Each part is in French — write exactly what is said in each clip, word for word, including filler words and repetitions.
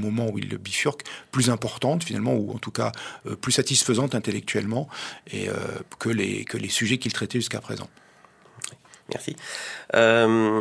moment où il bifurque, plus importante finalement, ou en tout cas euh, plus satisfaisante intellectuellement et, euh, que, les, que les sujets qu'il traitait jusqu'à présent. Merci. Euh,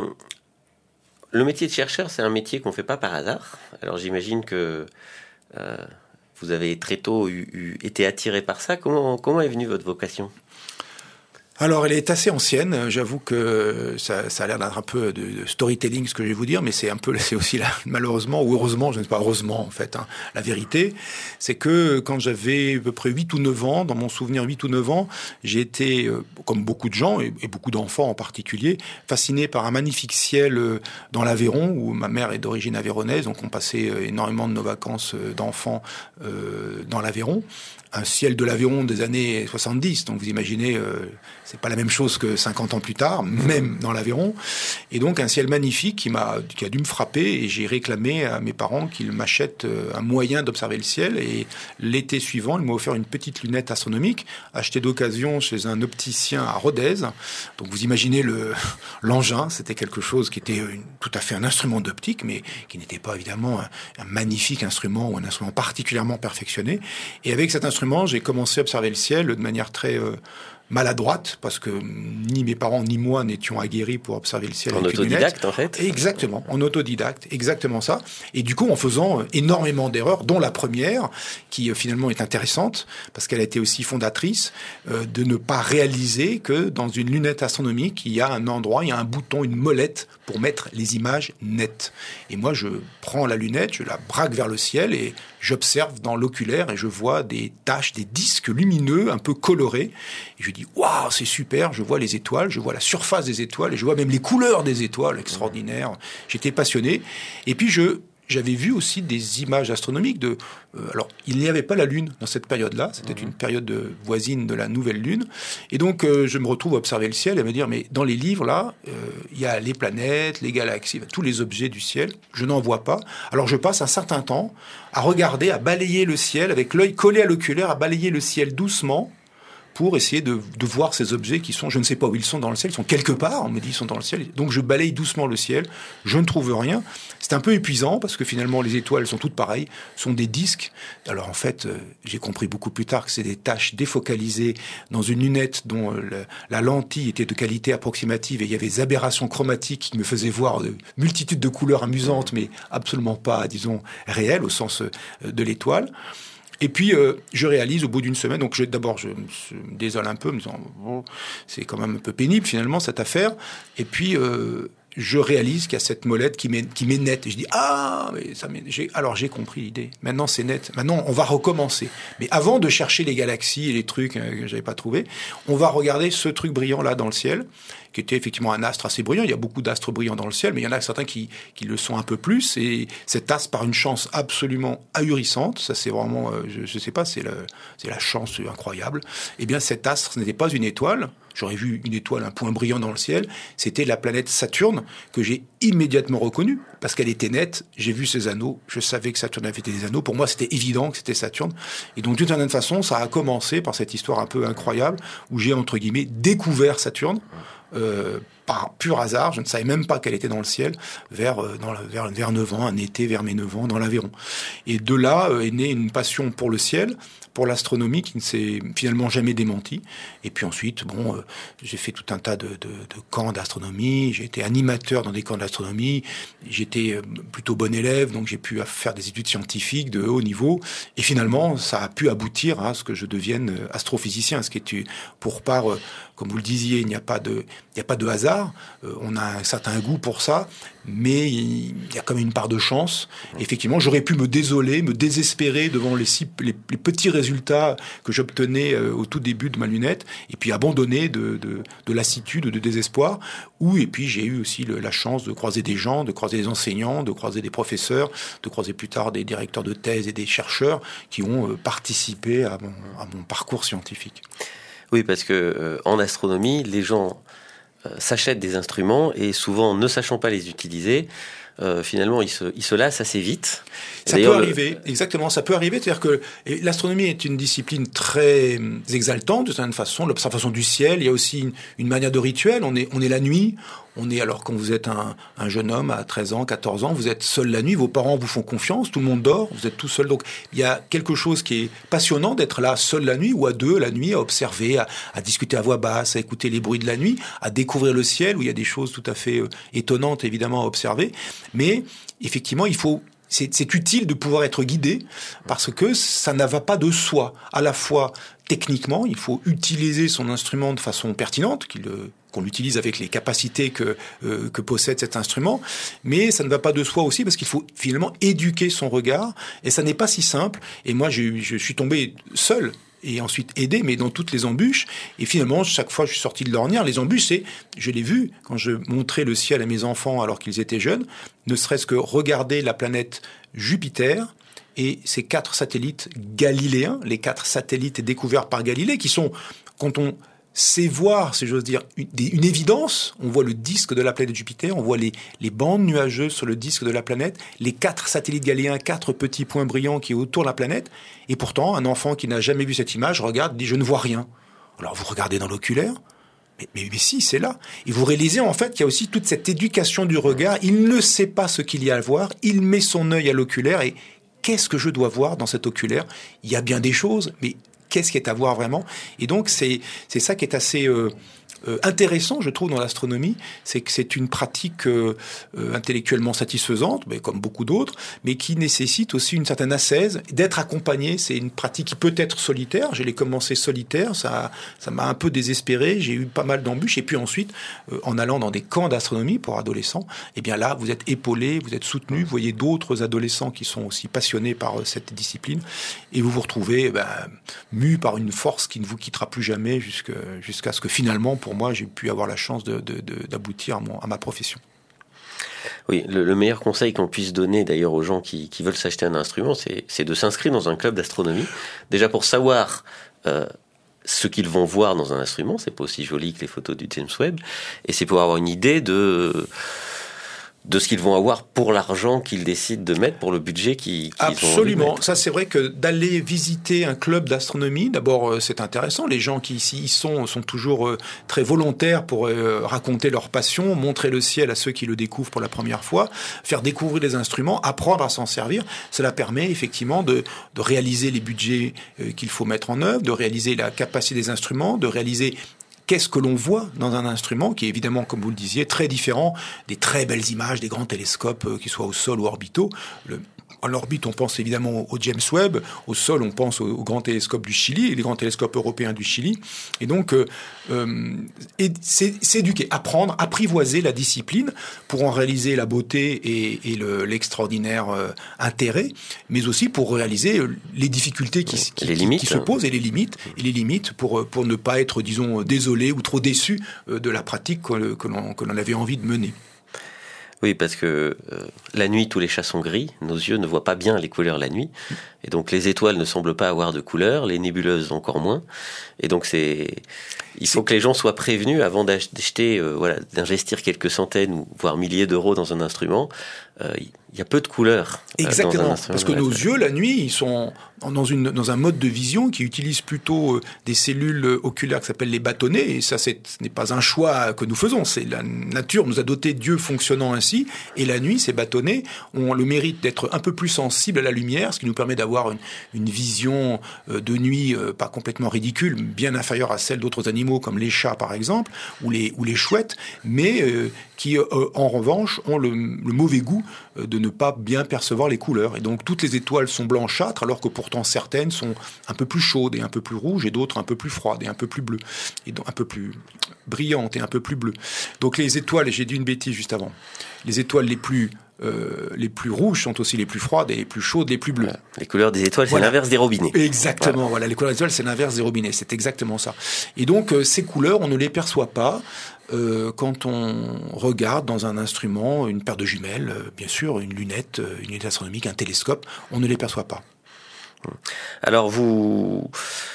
le métier de chercheur, c'est un métier qu'on ne fait pas par hasard. Alors j'imagine que euh, vous avez très tôt eu, eu, été attiré par ça. Comment, comment est venue votre vocation ? Alors, elle est assez ancienne. J'avoue que ça, ça a l'air d'être un peu de, de storytelling, ce que je vais vous dire, mais c'est un peu, c'est aussi là, malheureusement, ou heureusement, je ne sais pas, heureusement, en fait, hein, la vérité, c'est que quand j'avais à peu près huit ou neuf ans, dans mon souvenir huit ou neuf ans, j'ai été, euh, comme beaucoup de gens, et, et beaucoup d'enfants en particulier, fasciné par un magnifique ciel euh, dans l'Aveyron, où ma mère est d'origine avéronnaise, donc on passait euh, énormément de nos vacances euh, d'enfants euh, dans l'Aveyron. Un ciel de l'Aveyron des années soixante-dix, donc vous imaginez, euh, c'est pas la même chose que cinquante ans plus tard, même dans l'Aveyron. Et donc un ciel magnifique qui m'a, qui a dû me frapper, et j'ai réclamé à mes parents qu'ils m'achètent un moyen d'observer le ciel. Et l'été suivant, ils m'ont offert une petite lunette astronomique, achetée d'occasion chez un opticien à Rodez. Donc vous imaginez le, l'engin, c'était quelque chose qui était une, tout à fait un instrument d'optique, mais qui n'était pas évidemment un, un magnifique instrument ou un instrument particulièrement perfectionné. Et avec cet instrument, j'ai commencé à observer le ciel de manière très euh, maladroite, parce que ni mes parents ni moi n'étions aguerris pour observer le ciel en avec une lunette. En autodidacte, en fait. Exactement, en autodidacte, exactement ça. Et du coup, en faisant énormément d'erreurs, dont la première, qui euh, finalement est intéressante, parce qu'elle a été aussi fondatrice, euh, de ne pas réaliser que dans une lunette astronomique, il y a un endroit, il y a un bouton, une molette pour mettre les images nettes. Et moi, je prends la lunette, je la braque vers le ciel et j'observe dans l'oculaire et je vois des taches, des disques lumineux un peu colorés. Et je dis, waouh, c'est super, je vois les étoiles, je vois la surface des étoiles et je vois même les couleurs des étoiles, extraordinaire. J'étais passionné. Et puis, je... J'avais vu aussi des images astronomiques de... Euh, alors, il n'y avait pas la Lune dans cette période-là. C'était mmh. une période de, voisine de la nouvelle Lune. Et donc, euh, je me retrouve à observer le ciel et à me dire, mais dans les livres, là, euh, il y a les planètes, les galaxies, tous les objets du ciel. Je n'en vois pas. Alors, je passe un certain temps à regarder, à balayer le ciel, avec l'œil collé à l'oculaire, à balayer le ciel doucement, pour essayer de, de voir ces objets qui sont, je ne sais pas où ils sont dans le ciel, ils sont quelque part, on me dit ils sont dans le ciel, donc je balaye doucement le ciel, je ne trouve rien, c'est un peu épuisant, parce que finalement les étoiles sont toutes pareilles, sont des disques, alors en fait, euh, j'ai compris beaucoup plus tard que c'est des taches défocalisées dans une lunette dont euh, le, la lentille était de qualité approximative, et il y avait des aberrations chromatiques qui me faisaient voir de multitudes de couleurs amusantes, mais absolument pas, disons, réelles, au sens euh, de l'étoile. Et puis, euh, je réalise au bout d'une semaine, donc je, d'abord, je me désole un peu, me disant, bon, c'est quand même un peu pénible, finalement, cette affaire. Et puis, euh, je réalise qu'il y a cette molette qui m'est, qui m'est nette. Et je dis, ah, mais ça m'est, j'ai, alors j'ai compris l'idée. Maintenant, c'est net. Maintenant, on va recommencer. Mais avant de chercher les galaxies et les trucs euh, que j'avais pas trouvés, on va regarder ce truc brillant là dans le ciel, qui était effectivement un astre assez brillant. Il y a beaucoup d'astres brillants dans le ciel, mais il y en a certains qui, qui le sont un peu plus. Et cet astre, par une chance absolument ahurissante, ça c'est vraiment, euh, je, je sais pas, c'est, le, c'est la chance incroyable. Eh bien, cet astre, ce n'était pas une étoile. J'aurais vu une étoile, un point brillant dans le ciel. C'était la planète Saturne, que j'ai immédiatement reconnue, parce qu'elle était nette. J'ai vu ses anneaux. Je savais que Saturne avait des anneaux. Pour moi, c'était évident que c'était Saturne. Et donc, d'une certaine façon, ça a commencé par cette histoire un peu incroyable, où j'ai, entre guillemets, découvert Saturne. Euh, par pur hasard, je ne savais même pas qu'elle était dans le ciel, vers, euh, dans la, vers, vers neuf ans, un été vers mes neuf ans, dans l'Aveyron. Et de là euh, est née une passion pour le ciel, pour l'astronomie, qui ne s'est finalement jamais démentie. Et puis ensuite, bon, euh, j'ai fait tout un tas de, de, de camps d'astronomie, j'ai été animateur dans des camps d'astronomie, j'étais euh, plutôt bon élève, donc j'ai pu faire des études scientifiques de haut niveau, et finalement, ça a pu aboutir à ce que je devienne astrophysicien, ce qui est pour part, euh, comme vous le disiez, il n'y a pas de, il n'y a pas de hasard. Euh, on a un certain goût pour ça, mais il y a quand même une part de chance. Effectivement, j'aurais pu me désoler, me désespérer devant les, si, les, les petits résultats que j'obtenais euh, au tout début de ma lunette, et puis abandonner de, de, de lassitude, de désespoir. Ou et puis j'ai eu aussi le, la chance de croiser des gens, de croiser des enseignants, de croiser des professeurs, de croiser plus tard des directeurs de thèse et des chercheurs qui ont euh, participé à mon, à mon parcours scientifique. Oui, parce que euh, en astronomie, les gens euh, s'achètent des instruments et souvent, ne sachant pas les utiliser, euh, finalement, ils se, ils se lassent assez vite. Ça peut arriver, le... exactement, ça peut arriver. C'est-à-dire que l'astronomie est une discipline très exaltante, de certaine façon, l'observation du ciel. Il y a aussi une, une manière de rituel. On est, on est la nuit, On est, alors quand vous êtes un, un jeune homme à treize ans, quatorze ans, vous êtes seul la nuit, vos parents vous font confiance, tout le monde dort, vous êtes tout seul. Donc il y a quelque chose qui est passionnant d'être là seul la nuit ou à deux la nuit, à observer, à, à discuter à voix basse, à écouter les bruits de la nuit, à découvrir le ciel où il y a des choses tout à fait euh, étonnantes évidemment à observer. Mais effectivement, il faut C'est, c'est utile de pouvoir être guidé parce que ça ne va pas de soi. À la fois, techniquement, il faut utiliser son instrument de façon pertinente, qu'il, qu'on l'utilise avec les capacités que, euh, que possède cet instrument, mais ça ne va pas de soi aussi parce qu'il faut finalement éduquer son regard et ça n'est pas si simple. Et moi, je, je suis tombé seul et ensuite aidé, mais dans toutes les embûches. Et finalement, chaque fois que je suis sorti de l'ornière, les embûches, c'est, je l'ai vu quand je montrais le ciel à mes enfants alors qu'ils étaient jeunes, ne serait-ce que regarder la planète Jupiter et ses quatre satellites galiléens, les quatre satellites découverts par Galilée, qui sont, quand on sait voir, si j'ose dire, une, une évidence, on voit le disque de la planète Jupiter, on voit les, les bandes nuageuses sur le disque de la planète, les quatre satellites galiléens, quatre petits points brillants qui est autour de la planète, et pourtant, un enfant qui n'a jamais vu cette image regarde, dit « je ne vois rien ». Alors vous regardez dans l'oculaire, mais, mais, mais si, c'est là. Et vous réalisez en fait qu'il y a aussi toute cette éducation du regard, il ne sait pas ce qu'il y a à voir, il met son œil à l'oculaire, et qu'est-ce que je dois voir dans cet oculaire ? Il y a bien des choses, mais qu'est-ce qui est à voir vraiment ? Et donc, c'est, c'est ça qui est assez euh, euh, intéressant, je trouve, dans l'astronomie, c'est que c'est une pratique euh, euh, intellectuellement satisfaisante, mais comme beaucoup d'autres, mais qui nécessite aussi une certaine ascèse, d'être accompagné. C'est une pratique qui peut être solitaire. Je l'ai commencé solitaire, ça, ça m'a un peu désespéré, j'ai eu pas mal d'embûches, et puis ensuite, euh, en allant dans des camps d'astronomie pour adolescents, eh bien là, vous êtes épaulé, vous êtes soutenu, vous voyez d'autres adolescents qui sont aussi passionnés par euh, cette discipline, et vous vous retrouvez ben, mu par une force qui ne vous quittera plus jamais jusqu'à, jusqu'à ce que finalement, pour moi, j'ai pu avoir la chance de, de, de, d'aboutir à, mon, à ma profession. Oui, le, le meilleur conseil qu'on puisse donner d'ailleurs aux gens qui, qui veulent s'acheter un instrument, c'est, c'est de s'inscrire dans un club d'astronomie, déjà pour savoir euh, ce qu'ils vont voir dans un instrument, c'est pas aussi joli que les photos du James Webb, et c'est pour avoir une idée de... de ce qu'ils vont avoir pour l'argent qu'ils décident de mettre, pour le budget qu'ils, qu'ils Absolument. ont envie de Ça, c'est vrai que d'aller visiter un club d'astronomie, d'abord, euh, c'est intéressant. Les gens qui ici y sont sont toujours euh, très volontaires pour euh, raconter leur passion, montrer le ciel à ceux qui le découvrent pour la première fois, faire découvrir les instruments, apprendre à s'en servir. Cela permet effectivement de, de réaliser les budgets euh, qu'il faut mettre en œuvre, de réaliser la capacité des instruments, de réaliser qu'est-ce que l'on voit dans un instrument qui est évidemment, comme vous le disiez, très différent des très belles images des grands télescopes, euh, qu'ils soient au sol ou orbitaux. Le, en orbite, on pense évidemment au James Webb. Au sol, on pense au, au grand télescope du Chili, les grands télescopes européens du Chili. Et donc, euh, euh, et c'est, c'est éduquer, apprendre, apprivoiser la discipline pour en réaliser la beauté et, et le, l'extraordinaire euh, intérêt, mais aussi pour réaliser euh, les difficultés qui, qui, les qui, limites, qui se posent et les limites, et les limites pour, pour ne pas être, disons, désolé ou trop déçu euh, de la pratique que, que, l'on, que l'on avait envie de mener. Oui, parce que euh, la nuit, tous les chats sont gris, nos yeux ne voient pas bien les couleurs la nuit, et donc les étoiles ne semblent pas avoir de couleurs, les nébuleuses encore moins, et donc c'est... il faut que les gens soient prévenus avant d'acheter, euh, voilà, d'investir quelques centaines ou voire milliers d'euros dans un instrument. Euh, il y a peu de couleurs. Exactement, euh, dans un instrument. Parce que nos yeux, la nuit, ils sont dans, une, dans un mode de vision qui utilise plutôt des cellules oculaires qui s'appellent les bâtonnets, et ça, c'est, ce n'est pas un choix que nous faisons, c'est la nature nous a doté Dieu fonctionnant ainsi, et la nuit, ces bâtonnets ont le mérite d'être un peu plus sensibles à la lumière, ce qui nous permet d'avoir une, une vision de nuit pas complètement ridicule, bien inférieure à celle d'autres animaux comme les chats par exemple, ou les, ou les chouettes, mais euh, qui euh, en revanche ont le, le mauvais goût de ne pas bien percevoir les couleurs. Et donc toutes les étoiles sont blanchâtres, alors que pourtant certaines sont un peu plus chaudes et un peu plus rouges, et d'autres un peu plus froides et un peu plus bleues, et donc un peu plus brillantes et un peu plus bleues. Donc les étoiles, et j'ai dit une bêtise juste avant, les étoiles les plus Euh, les plus rouges sont aussi les plus froides, et les plus chaudes les plus bleues. Voilà. Les couleurs des étoiles, voilà. C'est l'inverse des robinets. Exactement, voilà. voilà. Les couleurs des étoiles, c'est l'inverse des robinets. C'est exactement ça. Et donc, euh, ces couleurs, on ne les perçoit pas euh, quand on regarde dans un instrument, une paire de jumelles, euh, bien sûr, une lunette, euh, une lunette astronomique, un télescope, on ne les perçoit pas. Alors, vous...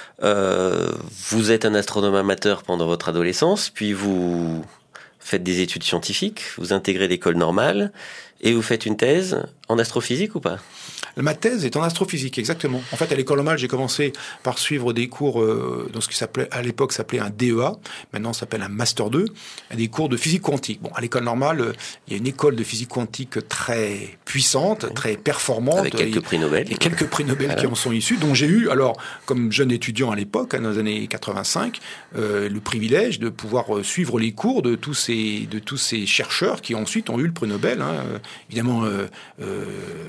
Euh, vous êtes un astronome amateur pendant votre adolescence, puis vous... faites des études scientifiques, vous intégrez l'école normale, Et vous faites une thèse en astrophysique ou pas ? Ma thèse est en astrophysique, exactement. En fait, à l'école normale, j'ai commencé par suivre des cours euh, dans ce qui s'appelait, à l'époque, s'appelait un D E A. Maintenant, ça s'appelle un Master deux. Des cours de physique quantique. Bon, à l'école normale, euh, il y a une école de physique quantique très puissante, oui. très performante. Avec quelques et, prix Nobel. Et quelques prix Nobel voilà. qui en sont issus, dont j'ai eu, alors, comme jeune étudiant à l'époque, hein, dans les années quatre-vingt-cinq, euh, le privilège de pouvoir euh, suivre les cours de tous ces, de tous ces chercheurs qui ensuite ont eu le prix Nobel. Hein, euh, évidemment, euh, euh,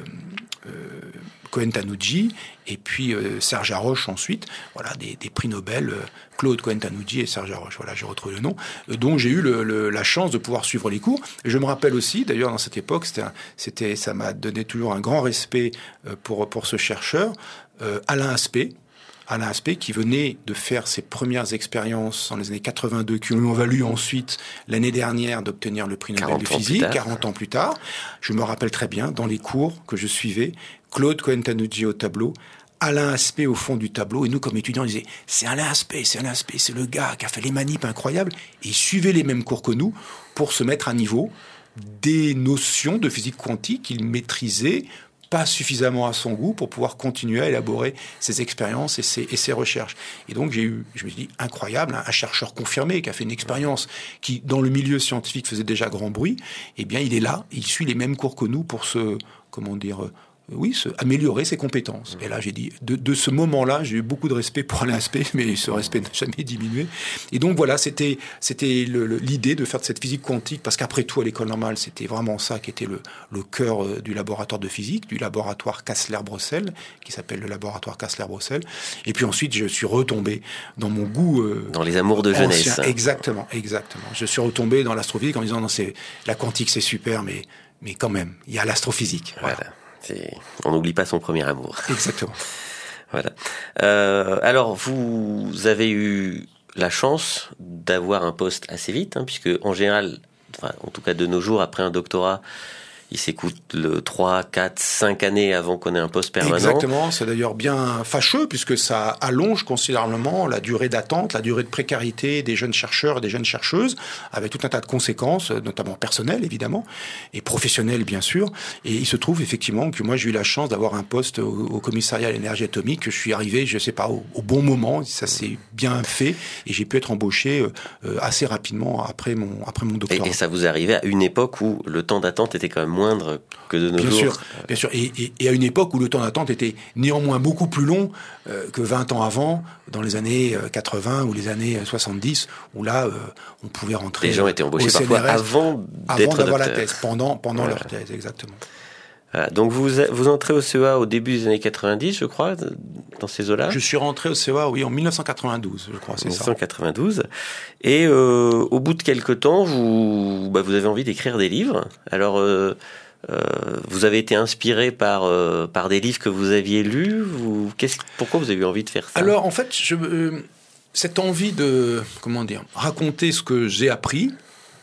euh, Cohen-Tanucci et puis euh, Serge Haroche ensuite, voilà des, des prix Nobel, euh, Claude Cohen-Tanucci et Serge Haroche, voilà j'ai retrouvé le nom, euh, dont j'ai eu le, le, la chance de pouvoir suivre les cours. Et je me rappelle aussi, d'ailleurs dans cette époque, c'était, un, c'était ça m'a donné toujours un grand respect euh, pour pour ce chercheur, euh, Alain Aspect. Alain Aspect, qui venait de faire ses premières expériences dans les années quatre-vingt-deux, qui lui ont valu ensuite, l'année dernière, d'obtenir le prix Nobel de physique, quarante ans plus tard. Je me rappelle très bien, dans les cours que je suivais, Claude Cohen-Tanucci au tableau, Alain Aspect au fond du tableau, et nous, comme étudiants, on disait « c'est Alain Aspect, c'est Alain Aspect, c'est le gars qui a fait les manips incroyables », et il suivait les mêmes cours que nous pour se mettre à niveau des notions de physique quantique qu'il maîtrisait, pas suffisamment à son goût pour pouvoir continuer à élaborer ses expériences et ses, et ses recherches. Et donc, j'ai eu, je me suis dit, incroyable, un, un chercheur confirmé qui a fait une expérience qui, dans le milieu scientifique, faisait déjà grand bruit, eh bien, il est là, il suit les mêmes cours que nous pour se, comment dire, euh, oui, se, améliorer ses compétences. Et là, j'ai dit, de, de ce moment-là, j'ai eu beaucoup de respect pour Alain Aspect, mais ce respect n'a jamais diminué. Et donc, voilà, c'était, c'était le, le, l'idée de faire de cette physique quantique, parce qu'après tout, à l'école normale, c'était vraiment ça qui était le, le cœur euh, du laboratoire de physique, du laboratoire Kassler-Brossel, qui s'appelle le laboratoire Kassler-Brossel. Et puis ensuite, je suis retombé dans mon goût... Euh, dans les amours de jeunesse. Ancien. Exactement, exactement. Je suis retombé dans l'astrophysique en me disant, non, c'est, la quantique, c'est super, mais, mais quand même, il y a l'astrophysique. Voilà. voilà. C'est... On n'oublie pas son premier amour. Exactement. Voilà. Euh, alors, vous avez eu la chance d'avoir un poste assez vite, hein, puisque en général, enfin, en tout cas de nos jours, après un doctorat, il s'écoute le trois, quatre, cinq années avant qu'on ait un poste permanent. Exactement, c'est d'ailleurs bien fâcheux puisque ça allonge considérablement la durée d'attente, la durée de précarité des jeunes chercheurs et des jeunes chercheuses, avec tout un tas de conséquences, notamment personnelles évidemment, et professionnelles bien sûr. Et il se trouve effectivement que moi j'ai eu la chance d'avoir un poste au, au commissariat à l'énergie atomique, que je suis arrivé, je sais pas, au, au bon moment, ça s'est bien fait, et j'ai pu être embauché euh, assez rapidement après mon, après mon doctorat. Et, et ça vous est arrivé à une époque où le temps d'attente était quand même moins moindre que de nos bien jours. Sûr, bien sûr, et, et, et à une époque où le temps d'attente était néanmoins beaucoup plus long euh, que vingt ans avant, dans les années quatre-vingts ou les années soixante-dix, où là, euh, on pouvait rentrer. Les gens étaient embauchés parfois avant d'être avant d'avoir docteur. la thèse, pendant, pendant voilà. leur thèse, exactement. Voilà. Donc vous, vous entrez au C E A au début des années quatre-vingt-dix, je crois, dans ces eaux-là. Je suis rentré au C E A, oui, en dix-neuf cent quatre-vingt-douze, je crois, c'est dix-neuf cent quatre-vingt-douze. Ça. Et euh, au bout de quelques temps, vous, bah, vous avez envie d'écrire des livres. Alors, euh, euh, vous avez été inspiré par euh, par des livres que vous aviez lus. Vous, qu'est-ce, pourquoi vous avez eu envie de faire ça ? Alors, en fait, je, euh, cette envie de, comment dire, raconter ce que j'ai appris,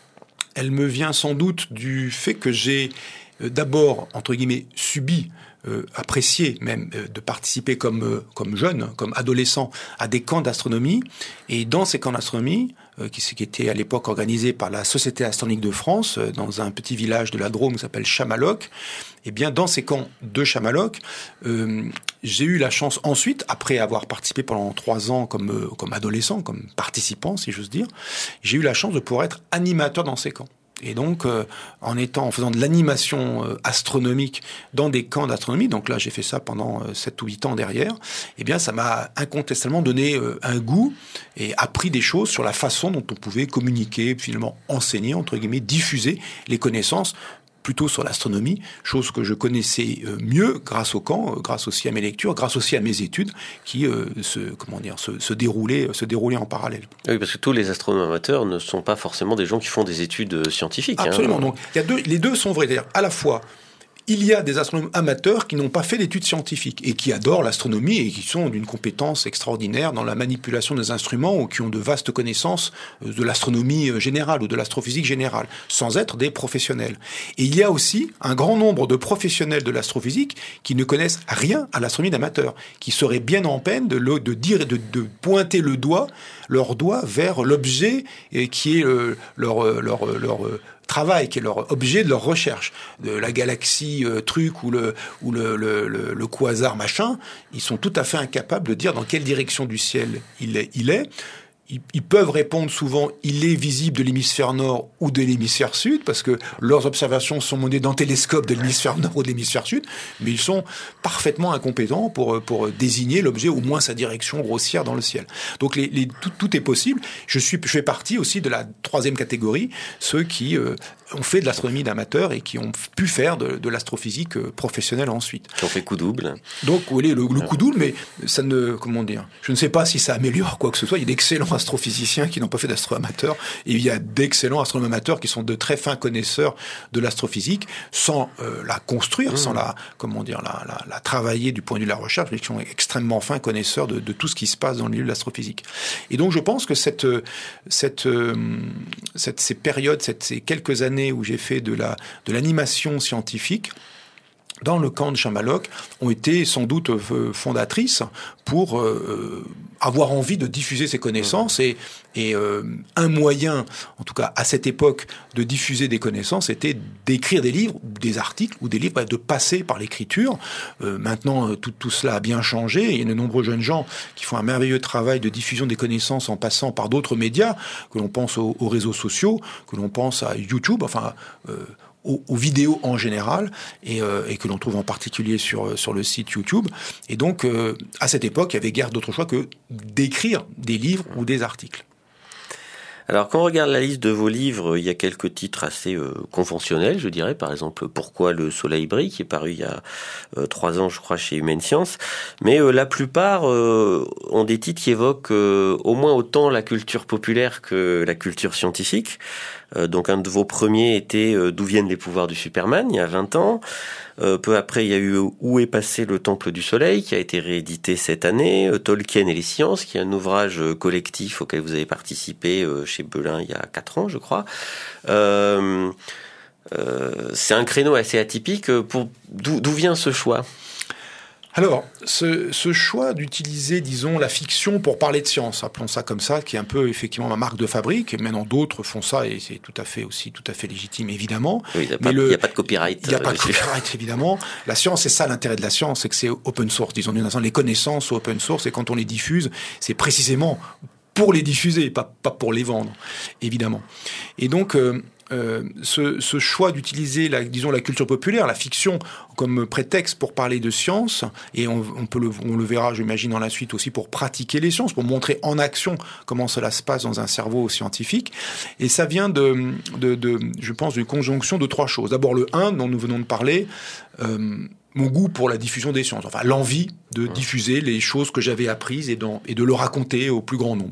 elle me vient sans doute du fait que j'ai euh, d'abord, entre guillemets, subi, euh, apprécié même, euh, de participer comme, euh, comme jeune, comme adolescent, à des camps d'astronomie. Et dans ces camps d'astronomie, euh, qui, qui étaient à l'époque organisés par la Société astronomique de France, euh, dans un petit village de la Drôme qui s'appelle Chamaloc, eh bien, dans ces camps de Chamaloc, euh, j'ai eu la chance ensuite, après avoir participé pendant trois ans comme, euh, comme adolescent, comme participant, si j'ose dire, j'ai eu la chance de pouvoir être animateur dans ces camps. Et donc, euh, en étant, en faisant de l'animation euh, astronomique dans des camps d'astronomie, donc là j'ai fait ça pendant euh, sept ou huit ans derrière, eh bien ça m'a incontestablement donné euh, un goût et appris des choses sur la façon dont on pouvait communiquer, finalement enseigner, entre guillemets, diffuser les connaissances plutôt sur l'astronomie, chose que je connaissais euh, mieux grâce au camp, euh, grâce aussi à mes lectures, grâce aussi à mes études qui euh, se, comment dire, se, se, déroulaient, se déroulaient en parallèle. Oui, parce que tous les astronomes amateurs ne sont pas forcément des gens qui font des études scientifiques. Absolument. Hein. Donc, il y a deux, les deux sont vrais. C'est-à-dire, à la fois, il y a des astronomes amateurs qui n'ont pas fait d'études scientifiques et qui adorent l'astronomie et qui sont d'une compétence extraordinaire dans la manipulation des instruments ou qui ont de vastes connaissances de l'astronomie générale ou de l'astrophysique générale, sans être des professionnels. Et il y a aussi un grand nombre de professionnels de l'astrophysique qui ne connaissent rien à l'astronomie d'amateur, qui seraient bien en peine de, le, de dire, de, de pointer le doigt, leur doigt vers l'objet qui est euh, leur, leur, leur, leur travail, qui est leur objet de leur recherche, de la galaxie euh, truc ou le ou le, le, le, le quasar machin, ils sont tout à fait incapables de dire dans quelle direction du ciel il est. Il est. Ils, ils peuvent répondre souvent, il est visible de l'hémisphère nord ou de l'hémisphère sud, parce que leurs observations sont menées dans le télescope de l'hémisphère nord ou de l'hémisphère sud, mais ils sont parfaitement incompétents pour, pour désigner l'objet, au moins sa direction grossière dans le ciel. Donc les, les, tout, tout est possible. Je, suis, je fais partie aussi de la troisième catégorie, ceux qui euh, ont fait de l'astronomie d'amateur et qui ont pu faire de, de l'astrophysique euh, professionnelle ensuite. Qui ont fait coup double. Donc, oui, le, le coup double, mais ça ne, comment dire, je ne sais pas si ça améliore quoi que ce soit. Il y a d'excellents astrophysiciens qui n'ont pas fait d'astro-amateur, et il y a d'excellents astronomes amateurs qui sont de très fins connaisseurs de l'astrophysique, sans euh, la construire, mmh. sans la, comment dire, la, la, la travailler du point de vue de la recherche, mais qui sont extrêmement fins connaisseurs de, de tout ce qui se passe dans le milieu de l'astrophysique. Et donc, je pense que cette, cette, euh, cette ces périodes, cette, ces quelques années où j'ai fait de la, de l'animation scientifique, dans le camp de Chamalloch, ont été sans doute fondatrices pour euh, avoir envie de diffuser ces connaissances. Et, et euh, un moyen, en tout cas à cette époque, de diffuser des connaissances était d'écrire des livres, des articles ou des livres, de passer par l'écriture. Euh, maintenant, tout, tout cela a bien changé. Il y a de nombreux jeunes gens qui font un merveilleux travail de diffusion des connaissances en passant par d'autres médias, que l'on pense aux, aux réseaux sociaux, que l'on pense à YouTube, enfin... Euh, Aux, aux vidéos en général, et, euh, et que l'on trouve en particulier sur, sur le site YouTube. Et donc, euh, à cette époque, il y avait guère d'autre choix que d'écrire des livres ou des articles. Alors, quand on regarde la liste de vos livres, il y a quelques titres assez euh, conventionnels, je dirais. Par exemple, Pourquoi le soleil brille, qui est paru il y a euh, trois ans, je crois, chez Humaine Science. Mais euh, la plupart euh, ont des titres qui évoquent euh, au moins autant la culture populaire que la culture scientifique. Euh, donc, un de vos premiers était euh, D'où viennent les pouvoirs du Superman, il y a vingt ans. Euh, peu après, il y a eu Où est passé le Temple du Soleil, qui a été réédité cette année. Euh, Tolkien et les sciences, qui est un ouvrage euh, collectif auquel vous avez participé euh, chez Belin il y a quatre ans, je crois. Euh, euh, c'est un créneau assez atypique. Pour, d'où, d'où vient ce choix ? Alors, ce, ce choix d'utiliser, disons, la fiction pour parler de science, appelons ça comme ça, qui est un peu effectivement ma marque de fabrique. Maintenant, d'autres font ça et c'est tout à fait aussi tout à fait légitime, évidemment. Oui, il n'y a, a pas de copyright. Il n'y a pas de copyright, évidemment. La science, c'est ça l'intérêt de la science, c'est que c'est open source. Disons, les connaissances sont open source et quand on les diffuse, c'est précisément pour les diffuser, pas, pas pour les vendre, évidemment. Et donc, euh, euh, ce, ce choix d'utiliser, la, disons, la culture populaire, la fiction, comme prétexte pour parler de science, et on, on, peut le, on le verra, j'imagine, dans la suite aussi, pour pratiquer les sciences, pour montrer en action comment cela se passe dans un cerveau scientifique. Et ça vient de, de, de je pense, d'une conjonction de trois choses. D'abord, le un, dont nous venons de parler, euh, mon goût pour la diffusion des sciences, enfin l'envie de mmh. diffuser les choses que j'avais apprises et, dans, et de le raconter au plus grand nombre.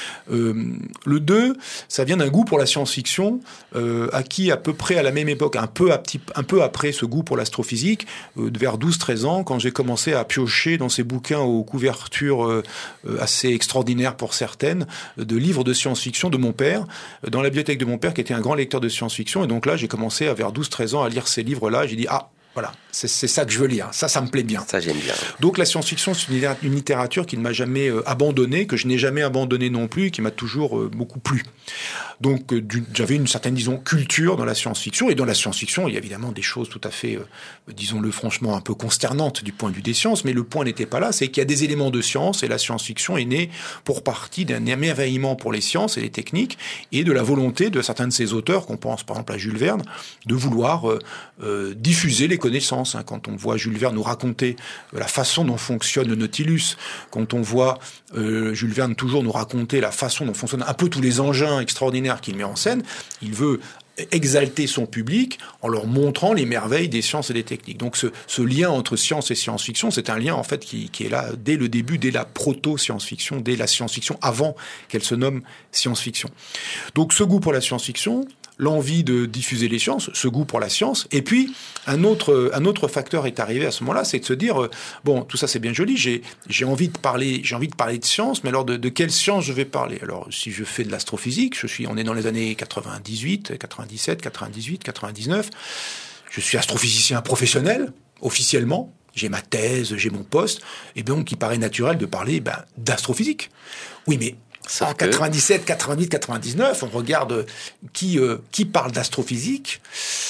Euh, le deux, ça vient d'un goût pour la science-fiction, euh, acquis à peu près à la même époque, un peu, à petit, un peu après ce goût pour l'astrophysique, euh, vers douze treize ans, quand j'ai commencé à piocher dans ces bouquins aux couvertures euh, assez extraordinaires pour certaines, de livres de science-fiction de mon père, dans la bibliothèque de mon père, qui était un grand lecteur de science-fiction. Et donc là, j'ai commencé à vers douze treize ans à lire ces livres-là. J'ai dit, ah, voilà, c'est, c'est ça que je veux lire. Ça, ça me plaît bien. Ça, j'aime bien. Donc, la science-fiction, c'est une, une littérature qui ne m'a jamais euh, abandonné, que je n'ai jamais abandonné non plus, qui m'a toujours euh, beaucoup plu. Donc, euh, du, j'avais une certaine, disons, culture dans la science-fiction. Et dans la science-fiction, il y a évidemment des choses tout à fait, euh, disons-le franchement, un peu consternantes du point de vue des sciences. Mais le point n'était pas là. C'est qu'il y a des éléments de science et la science-fiction est née pour partie d'un émerveillement pour les sciences et les techniques et de la volonté de certains de ces auteurs, qu'on pense par exemple à Jules Verne, de vouloir euh, euh, diffuser les connaissances. Hein. Quand on voit Jules Verne nous raconter euh, la façon dont fonctionne le Nautilus, quand on voit euh, Jules Verne toujours nous raconter la façon dont fonctionnent un peu tous les engins extraordinaires qu'il met en scène, il veut exalter son public en leur montrant les merveilles des sciences et des techniques. Donc ce, ce lien entre science et science-fiction, c'est un lien en fait qui, qui est là dès le début, dès la proto-science-fiction, dès la science-fiction avant qu'elle se nomme science-fiction. Donc ce goût pour la science-fiction, l'envie de diffuser les sciences, ce goût pour la science, et puis un autre un autre facteur est arrivé à ce moment-là, c'est de se dire euh, bon, tout ça c'est bien joli, j'ai j'ai envie de parler j'ai envie de parler de science, mais alors de, de quelle science je vais parler? Alors si je fais de l'astrophysique, je suis on est dans les années quatre-vingt-dix-huit, quatre-vingt-dix-sept, quatre-vingt-dix-huit, quatre-vingt-dix-neuf, je suis astrophysicien professionnel officiellement. J'ai ma thèse, j'ai mon poste, et donc il paraît naturel de parler ben, d'astrophysique. Oui, mais Sauf en que... quatre-vingt-dix-sept, quatre-vingt-dix, quatre-vingt-dix-neuf, on regarde qui, euh, qui parle d'astrophysique.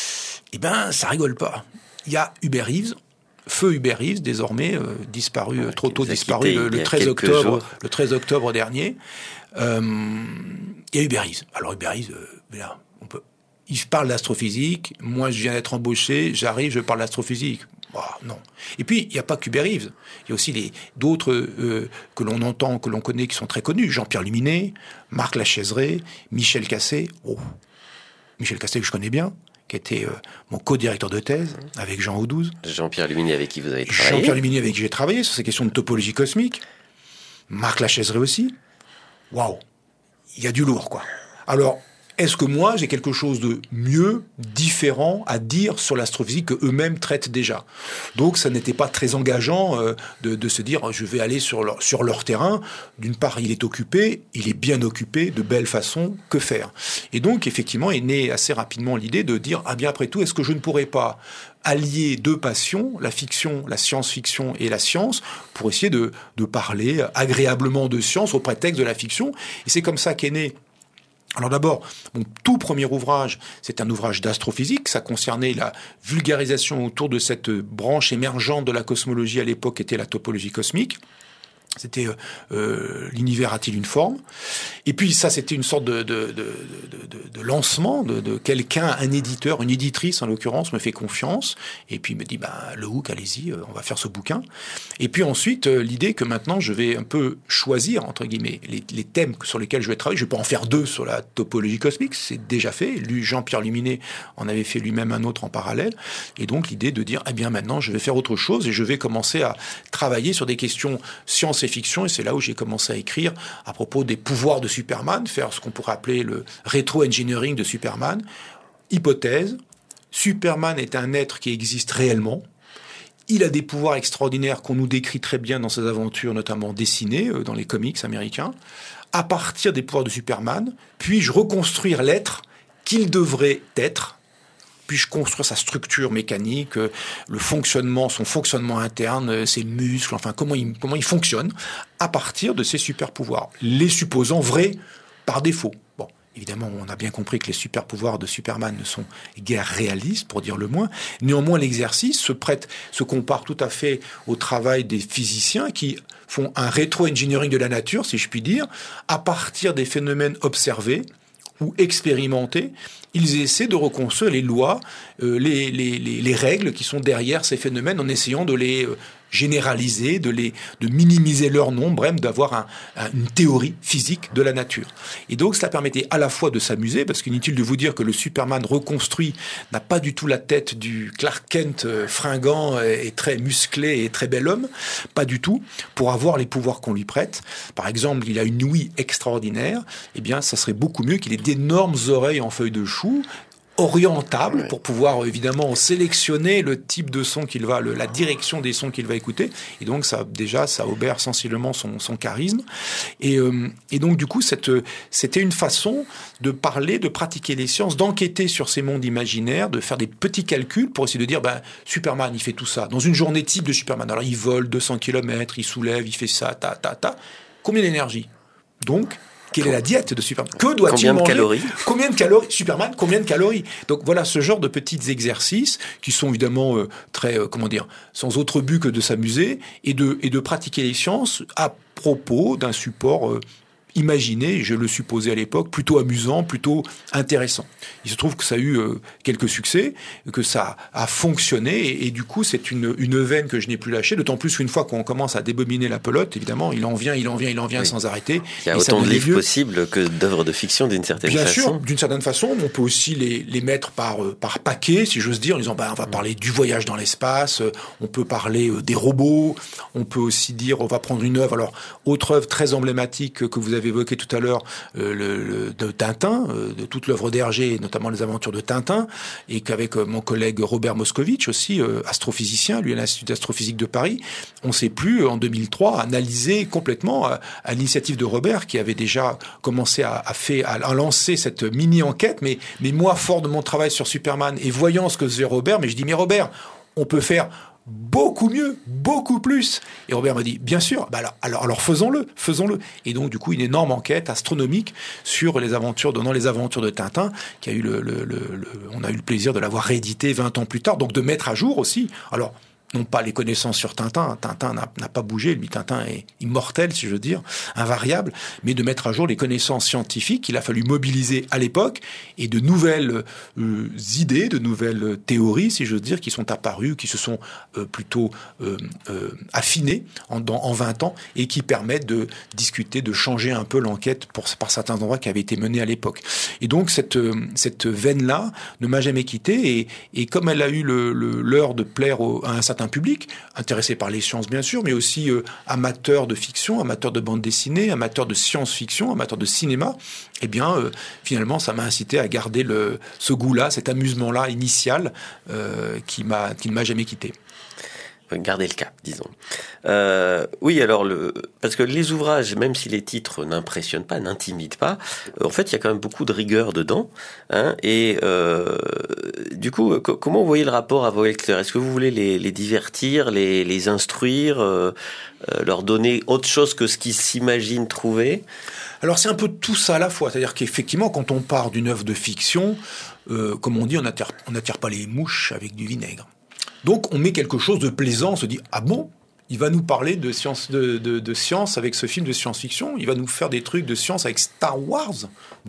Eh ben, ça rigole pas. Il y a Hubert Reeves, feu Hubert Reeves, désormais euh, disparu, ouais, trop tôt disparu le, le treize octobre, le treize octobre dernier. Euh, il y a Hubert Reeves. Alors Hubert Reeves, euh, là, on peut. Il parle d'astrophysique. Moi, je viens d'être embauché. J'arrive, je parle d'astrophysique. Oh, non. Et puis, il n'y a pas qu'Hubert Reeves. Il y a aussi les, d'autres euh, que l'on entend, que l'on connaît, qui sont très connus. Jean-Pierre Luminet, Marc Lachaiseray, Michel Cassé. Oh. Michel Cassé, que je connais bien, qui était euh, mon co-directeur de thèse, avec Jean Audouze. Jean-Pierre Luminet, avec qui vous avez travaillé. Jean-Pierre Luminet, avec qui j'ai travaillé sur ces questions de topologie cosmique. Marc Lachaiseray aussi. Waouh. Il y a du lourd, quoi. Alors, est-ce que moi, j'ai quelque chose de mieux, différent à dire sur l'astrophysique que eux-mêmes traitent déjà? Donc, ça n'était pas très engageant euh, de, de se dire, je vais aller sur leur, sur leur terrain. D'une part, il est occupé, il est bien occupé, de belle façon, que faire? Et donc, effectivement, est née assez rapidement l'idée de dire, ah bien, après tout, est-ce que je ne pourrais pas allier deux passions, la fiction, la science-fiction et la science, pour essayer de, de parler agréablement de science au prétexte de la fiction? Et c'est comme ça qu'est né. Alors d'abord, mon tout premier ouvrage, c'est un ouvrage d'astrophysique. Ça concernait la vulgarisation autour de cette branche émergente de la cosmologie à l'époque, qui était la topologie cosmique. C'était euh, l'univers a-t-il une forme? Et puis ça, c'était une sorte de, de, de, de, de lancement de, de quelqu'un, un éditeur, une éditrice en l'occurrence, me fait confiance et puis me dit bah le Houck, allez-y, on va faire ce bouquin. Et puis ensuite euh, l'idée que maintenant je vais un peu choisir entre guillemets les, les thèmes sur lesquels je vais travailler. Je vais pas en faire deux sur la topologie cosmique, c'est déjà fait. Lui, Jean-Pierre Luminet en avait fait lui-même un autre en parallèle. Et donc l'idée de dire eh bien maintenant je vais faire autre chose et je vais commencer à travailler sur des questions science et fiction, et c'est là où j'ai commencé à écrire à propos des pouvoirs de Superman, faire ce qu'on pourrait appeler le rétro-engineering de Superman. Hypothèse, Superman est un être qui existe réellement. Il a des pouvoirs extraordinaires qu'on nous décrit très bien dans ses aventures, notamment dessinées, dans les comics américains. À partir des pouvoirs de Superman, puis-je reconstruire l'être qu'il devrait être? Puis-je construire sa structure mécanique, le fonctionnement, son fonctionnement interne, ses muscles, enfin comment il, comment il fonctionne, à partir de ses super-pouvoirs, les supposant vrais par défaut. Bon, évidemment, on a bien compris que les super-pouvoirs de Superman ne sont guère réalistes, pour dire le moins. Néanmoins, l'exercice se prête, se compare tout à fait au travail des physiciens qui font un rétro-engineering de la nature, si je puis dire, à partir des phénomènes observés ou expérimentés. Ils essaient de reconstruire les lois, euh, les, les, les, les règles qui sont derrière ces phénomènes en essayant de les euh, généraliser, de, les, de minimiser leur nombre, bref, d'avoir un, un, une théorie physique de la nature. Et donc, cela permettait à la fois de s'amuser, parce qu'inutile de vous dire que le Superman reconstruit n'a pas du tout la tête du Clark Kent euh, fringant et, et très musclé et très bel homme, pas du tout, pour avoir les pouvoirs qu'on lui prête. Par exemple, il a une ouïe extraordinaire, eh bien, ça serait beaucoup mieux qu'il ait d'énormes oreilles en feuilles de chou, orientable ouais. pour pouvoir évidemment sélectionner le type de son qu'il va, le, la direction des sons qu'il va écouter. Et donc ça déjà ça obère sensiblement son, son charisme. Et, euh, et donc du coup cette, c'était une façon de parler, de pratiquer les sciences, d'enquêter sur ces mondes imaginaires, de faire des petits calculs pour essayer de dire ben Superman il fait tout ça dans une journée type de Superman. Alors il vole deux cents kilomètres, il soulève, il fait ça, ta ta ta. Combien d'énergie? Donc quelle est la diète de Superman? Que doit-il manger? Combien de calories? Combien de calories? Superman, combien de calories? Donc voilà ce genre de petits exercices qui sont évidemment euh, très, euh, comment dire, sans autre but que de s'amuser et de, et de pratiquer les sciences à propos d'un support euh, imaginé, je le supposais à l'époque, plutôt amusant, plutôt intéressant. Il se trouve que ça a eu euh, quelques succès, que ça a fonctionné, et, et du coup, c'est une, une veine que je n'ai plus lâchée, d'autant plus qu'une fois qu'on commence à débobiner la pelote, évidemment, il en vient, il en vient, il en vient oui. sans arrêter. Il y a autant de livres possibles que d'œuvres de fiction d'une certaine Bien façon. Bien sûr, d'une certaine façon, on peut aussi les, les mettre par, euh, par paquet, si j'ose dire, en disant, bah, on va parler du voyage dans l'espace, euh, on peut parler euh, des robots, on peut aussi dire, on va prendre une œuvre, alors, autre œuvre très emblématique que vous avez évoqué tout à l'heure, euh, le, le, de Tintin, euh, de toute l'œuvre d'Hergé, notamment les aventures de Tintin, et qu'avec euh, mon collègue Robert Moscovitch aussi, euh, astrophysicien, lui à l'Institut d'astrophysique de Paris, on s'est plus, en deux mille trois, analyser complètement, à, à l'initiative de Robert, qui avait déjà commencé à, à, fait, à, à lancer cette mini-enquête, mais, mais moi, fort de mon travail sur Superman, et voyant ce que faisait Robert, mais je dis, mais Robert, on peut faire beaucoup mieux, beaucoup plus. Et Robert m'a dit, bien sûr, bah alors, alors, alors faisons-le, faisons-le. Et donc, du coup, une énorme enquête astronomique sur les aventures, donnant les aventures de Tintin, qui a eu le, le, le, le on a eu le plaisir de l'avoir réédité vingt ans plus tard, donc de mettre à jour aussi. Alors, non pas les connaissances sur Tintin, Tintin n'a, n'a pas bougé, lui Tintin est immortel, si je veux dire, invariable, mais de mettre à jour les connaissances scientifiques qu'il a fallu mobiliser à l'époque, et de nouvelles euh, idées, de nouvelles théories, si je veux dire, qui sont apparues, qui se sont euh, plutôt euh, euh, affinées en, dans, en vingt ans, et qui permettent de discuter, de changer un peu l'enquête pour, par certains endroits qui avaient été menés à l'époque. Et donc cette, cette veine-là ne m'a jamais quitté, et, et comme elle a eu le, le, l'heure de plaire au, à un certain un public, intéressé par les sciences bien sûr, mais aussi euh, amateur de fiction, amateur de bande dessinée, amateur de science-fiction, amateur de cinéma, eh bien euh, finalement ça m'a incité à garder le, ce goût-là, cet amusement-là initial euh, qui, m'a, qui ne m'a jamais quitté. Garder le cap, disons. Euh, oui, alors, le, parce que les ouvrages, même si les titres n'impressionnent pas, n'intimident pas, en fait, il y a quand même beaucoup de rigueur dedans. Hein, et euh, du coup, co- comment vous voyez le rapport à vos lecteurs ? Est-ce que vous voulez les, les divertir, les, les instruire, euh, euh, leur donner autre chose que ce qu'ils s'imaginent trouver ? Alors, c'est un peu tout ça à la fois. C'est-à-dire qu'effectivement, quand on part d'une œuvre de fiction, euh, comme on dit, on n'attire, on n'attire pas les mouches avec du vinaigre. Donc, on met quelque chose de plaisant, on se dit « Ah bon ? Il va nous parler de science, de, de, de science avec ce film de science-fiction ? Il va nous faire des trucs de science avec Star Wars ? Vraiment ?»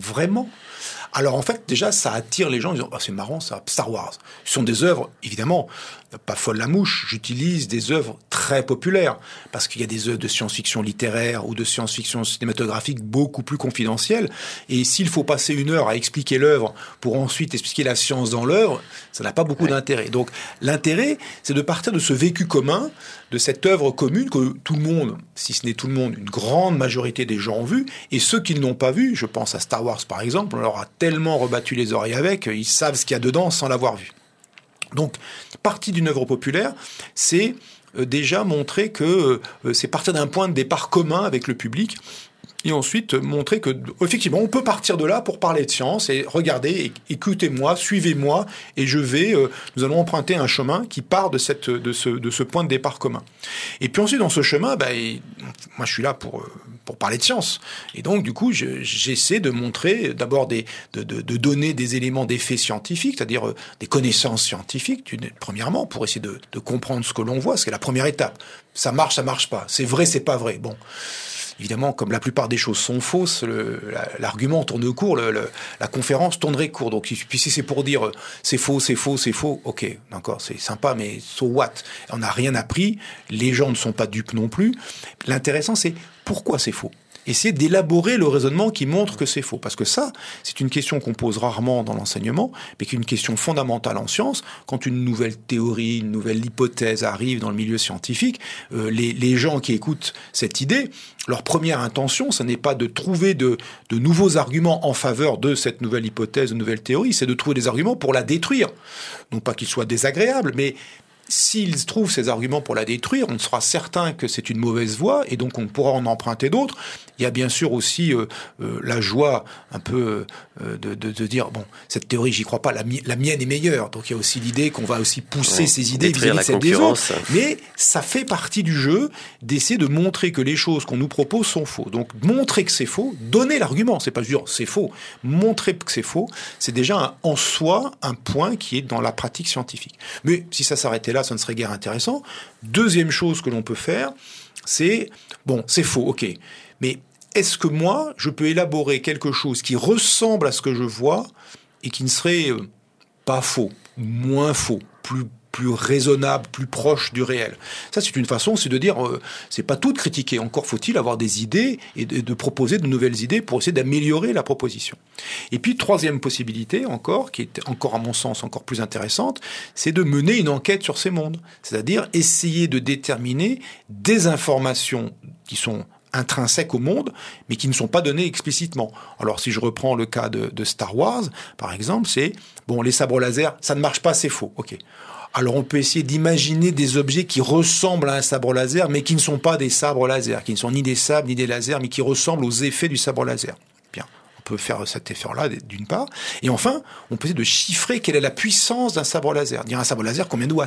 Alors, en fait, déjà, ça attire les gens. Ils disent ah, « C'est marrant, ça, Star Wars. » Ce sont des œuvres, évidemment, pas folle la mouche. J'utilise des œuvres très populaires parce qu'il y a des œuvres de science-fiction littéraire ou de science-fiction cinématographique beaucoup plus confidentielles. Et s'il faut passer une heure à expliquer l'œuvre pour ensuite expliquer la science dans l'œuvre, ça n'a pas beaucoup ouais. d'intérêt. Donc, l'intérêt, c'est de partir de ce vécu commun, de cette œuvre commune que tout le monde, si ce n'est tout le monde, une grande majorité des gens ont vu. Et ceux qui ne l'ont pas vu, je pense à Star Wars par exemple, on leur a tellement rebattu les oreilles avec, ils savent ce qu'il y a dedans sans l'avoir vu. Donc, partie d'une œuvre populaire, c'est euh, déjà montrer que euh, c'est partir d'un point de départ commun avec le public, et ensuite euh, montrer que, effectivement, on peut partir de là pour parler de science, et regardez, écoutez-moi, suivez-moi, et je vais, euh, nous allons emprunter un chemin qui part de, cette, de, ce, de ce point de départ commun. Et puis ensuite, dans ce chemin, bah, et, moi je suis là pour... Euh, pour parler de science. Et donc, du coup, je, j'essaie de montrer, d'abord, des, de, de, de donner des éléments d'effets scientifiques, c'est-à-dire euh, des connaissances scientifiques, premièrement, pour essayer de, de comprendre ce que l'on voit, c'est la première étape. Ça marche, ça marche pas. C'est vrai, c'est pas vrai. Bon. Évidemment, comme la plupart des choses sont fausses, le, la, l'argument tourne court, le, le, la conférence tournerait court. Donc, puis si c'est pour dire euh, c'est faux, c'est faux, c'est faux, ok, d'accord, c'est sympa, mais so what ? On n'a rien appris, les gens ne sont pas dupes non plus. L'intéressant, c'est pourquoi c'est faux ? Essayer d'élaborer le raisonnement qui montre que c'est faux. Parce que ça, c'est une question qu'on pose rarement dans l'enseignement, mais qui est une question fondamentale en science. Quand une nouvelle théorie, une nouvelle hypothèse arrive dans le milieu scientifique, euh, les, les gens qui écoutent cette idée, leur première intention, ce n'est pas de trouver de, de nouveaux arguments en faveur de cette nouvelle hypothèse, de nouvelle théorie, c'est de trouver des arguments pour la détruire. Non pas qu'ils soient désagréables, mais... s'ils trouvent ces arguments pour la détruire, on sera certain que c'est une mauvaise voie et donc on pourra en emprunter d'autres. Il y a bien sûr aussi euh, euh, la joie un peu euh, de, de, de dire bon, cette théorie, j'y crois pas, la, mi- la mienne est meilleure. Donc il y a aussi l'idée qu'on va aussi pousser ouais, ces idées vis-à-vis de celles des autres. Mais ça fait partie du jeu d'essayer de montrer que les choses qu'on nous propose sont fausses. Donc montrer que c'est faux, donner l'argument, c'est pas dire c'est faux. Montrer que c'est faux, c'est déjà un, en soi un point qui est dans la pratique scientifique. Mais si ça s'arrêtait là, ça ne serait guère intéressant. Deuxième chose que l'on peut faire, c'est bon, c'est faux, ok, mais est-ce que moi, je peux élaborer quelque chose qui ressemble à ce que je vois et qui ne serait euh, pas faux, moins faux, plus, plus raisonnable, plus proche du réel. Ça, c'est une façon, c'est de dire, euh, c'est pas tout de critiquer. Encore faut-il avoir des idées et de, de proposer de nouvelles idées pour essayer d'améliorer la proposition. Et puis, troisième possibilité encore, qui est encore à mon sens encore plus intéressante, c'est de mener une enquête sur ces mondes. C'est-à-dire essayer de déterminer des informations qui sont intrinsèques au monde, mais qui ne sont pas données explicitement. Alors, si je reprends le cas de, de Star Wars, par exemple, c'est, bon, les sabres laser, ça ne marche pas, c'est faux, ok. Alors, on peut essayer d'imaginer des objets qui ressemblent à un sabre laser, mais qui ne sont pas des sabres laser, qui ne sont ni des sabres, ni des lasers, mais qui ressemblent aux effets du sabre laser. Bien, on peut faire cet effort-là, d'une part. Et enfin, on peut essayer de chiffrer quelle est la puissance d'un sabre laser. Dire un sabre laser, combien de watts ?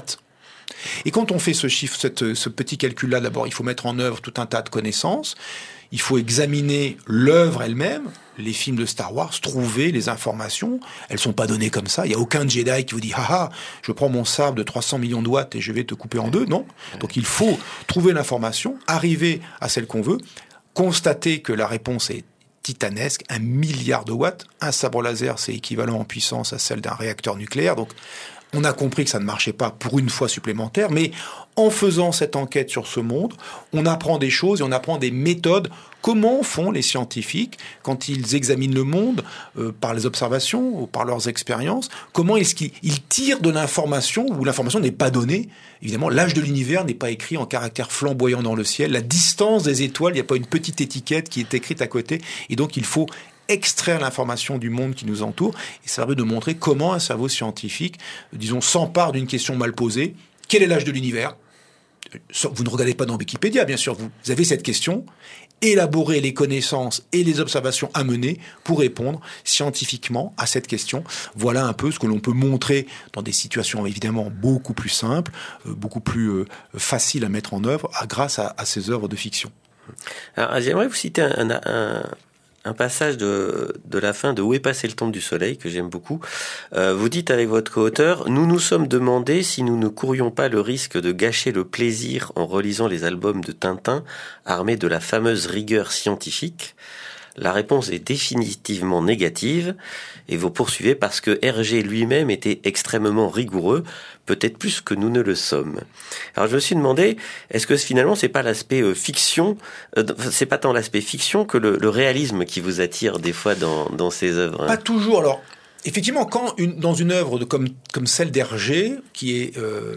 Et quand on fait ce chiffre, cette, ce petit calcul-là, d'abord, il faut mettre en œuvre tout un tas de connaissances. Il faut examiner l'œuvre elle-même, les films de Star Wars, trouver les informations. Elles sont pas données comme ça. Il y a aucun Jedi qui vous dit « Ah ah, je prends mon sabre de trois cents millions de watts et je vais te couper en deux ». Non. Donc il faut trouver l'information, arriver à celle qu'on veut, constater que la réponse est titanesque, un milliard de watts. Un sabre laser, c'est équivalent en puissance à celle d'un réacteur nucléaire. Donc on a compris que ça ne marchait pas pour une fois supplémentaire, mais en faisant cette enquête sur ce monde, on apprend des choses et on apprend des méthodes. Comment font les scientifiques quand ils examinent le monde euh, par les observations ou par leurs expériences? Comment est-ce qu'ils ils tirent de l'information où l'information n'est pas donnée? Évidemment, l'âge de l'univers n'est pas écrit en caractères flamboyants dans le ciel. La distance des étoiles, il n'y a pas une petite étiquette qui est écrite à côté. Et donc, il faut extraire l'information du monde qui nous entoure, et ça permet de montrer comment un cerveau scientifique, disons, s'empare d'une question mal posée. Quel est l'âge de l'univers? Vous ne regardez pas dans Wikipédia, bien sûr, vous avez cette question, élaborer les connaissances et les observations à mener pour répondre scientifiquement à cette question. Voilà un peu ce que l'on peut montrer dans des situations évidemment beaucoup plus simples, beaucoup plus faciles à mettre en œuvre grâce à, à ces œuvres de fiction. Alors, j'aimerais vous citer un... un, un... un passage de, de la fin de Où est passé le temple du soleil, que j'aime beaucoup. Euh, vous dites avec votre co-auteur, « Nous nous sommes demandé si nous ne courions pas le risque de gâcher le plaisir en relisant les albums de Tintin, armés de la fameuse rigueur scientifique. La réponse est définitivement négative, et vous poursuivez parce que Hergé lui-même était extrêmement rigoureux, peut-être plus que nous ne le sommes. » Alors je me suis demandé, est-ce que finalement c'est pas l'aspect euh, fiction, euh, c'est pas tant l'aspect fiction que le, le réalisme qui vous attire des fois dans, dans ces œuvres, hein? Pas toujours. Alors effectivement, quand une, dans une œuvre de, comme, comme celle d'Hergé, qui est euh,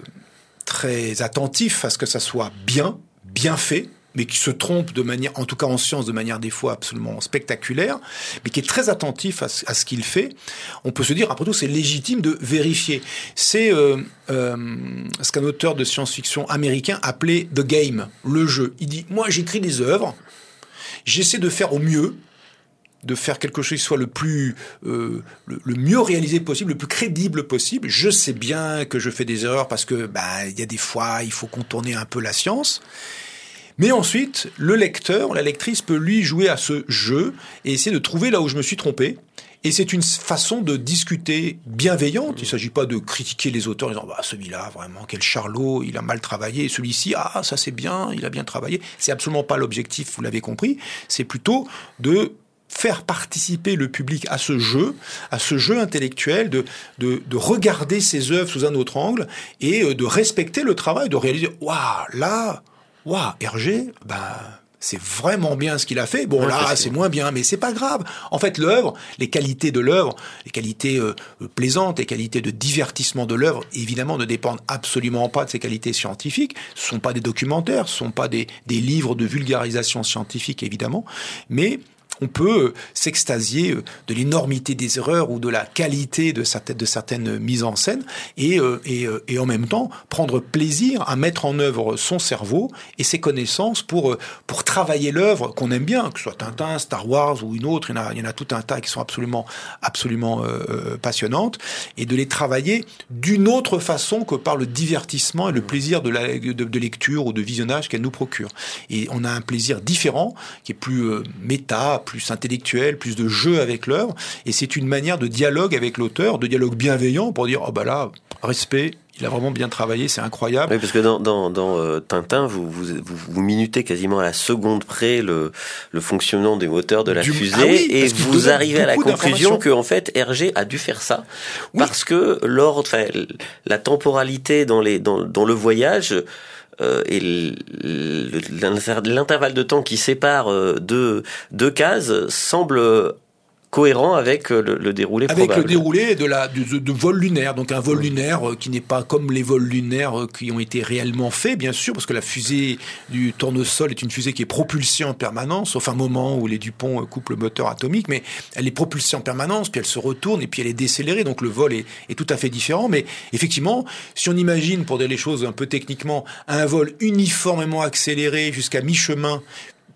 très attentif à ce que ça soit bien, bien fait, mais qui se trompe de manière, en tout cas en science, de manière des fois absolument spectaculaire, mais qui est très attentif à ce, à ce qu'il fait, on peut se dire, après tout, c'est légitime de vérifier. C'est euh, euh, ce qu'un auteur de science-fiction américain appelait « the game », le jeu. Il dit, moi j'écris des œuvres, j'essaie de faire au mieux, de faire quelque chose qui soit le plus euh, le, le mieux réalisé possible, le plus crédible possible. Je sais bien que je fais des erreurs parce que bah il y a des fois, il faut contourner un peu la science. Mais ensuite, le lecteur, la lectrice peut lui jouer à ce jeu et essayer de trouver là où je me suis trompé. Et c'est une façon de discuter bienveillante. Il ne s'agit pas de critiquer les auteurs en disant bah, « celui-là, vraiment, quel charlot, il a mal travaillé. Et celui-ci, ah, ça c'est bien, il a bien travaillé. » C'est absolument pas l'objectif, vous l'avez compris. C'est plutôt de faire participer le public à ce jeu, à ce jeu intellectuel, de, de, de regarder ses œuvres sous un autre angle et de respecter le travail, de réaliser « waouh, là... » Waouh, Hergé, ben, c'est vraiment bien ce qu'il a fait. Bon, ouais, là, c'est moins bien, mais c'est pas grave. En fait, l'œuvre, les qualités de l'œuvre, les qualités euh, plaisantes, les qualités de divertissement de l'œuvre, évidemment, ne dépendent absolument pas de ses qualités scientifiques. Ce sont pas des documentaires, ce sont pas des, des livres de vulgarisation scientifique, évidemment, mais on peut s'extasier de l'énormité des erreurs ou de la qualité de certaines, de certaines mises en scène et, et, et en même temps prendre plaisir à mettre en œuvre son cerveau et ses connaissances pour, pour travailler l'œuvre qu'on aime bien, que ce soit Tintin, Star Wars ou une autre. Il y en a, il y en a tout un tas qui sont absolument, absolument euh, passionnantes et de les travailler d'une autre façon que par le divertissement et le plaisir de, la, de, de lecture ou de visionnage qu'elle nous procure. Et on a un plaisir différent qui est plus euh, méta, plus intellectuel, plus de jeu avec l'œuvre, et c'est une manière de dialogue avec l'auteur, de dialogue bienveillant pour dire « oh bah là, respect, il a vraiment bien travaillé, c'est incroyable ». Oui, parce que dans, dans, dans euh, Tintin, vous, vous, vous, vous minutez quasiment à la seconde près le, le fonctionnement des moteurs de la du... fusée, ah oui, et vous arrivez à la conclusion que en fait Hergé a dû faire ça, oui. Parce que l'ordre, enfin, la temporalité dans, les, dans, dans le voyage... Euh, et l'intervalle de temps qui sépare euh, deux, deux cases semble cohérent avec le, le déroulé avec probable. Avec le déroulé de, la, de, de vol lunaire. Donc un vol lunaire euh, qui n'est pas comme les vols lunaires euh, qui ont été réellement faits, bien sûr, parce que la fusée du tournesol est une fusée qui est propulsée en permanence, sauf un moment où les Dupont euh, coupent le moteur atomique, mais elle est propulsée en permanence, puis elle se retourne, et puis elle est décélérée, donc le vol est, est tout à fait différent. Mais effectivement, si on imagine, pour dire les choses un peu techniquement, un vol uniformément accéléré jusqu'à mi-chemin,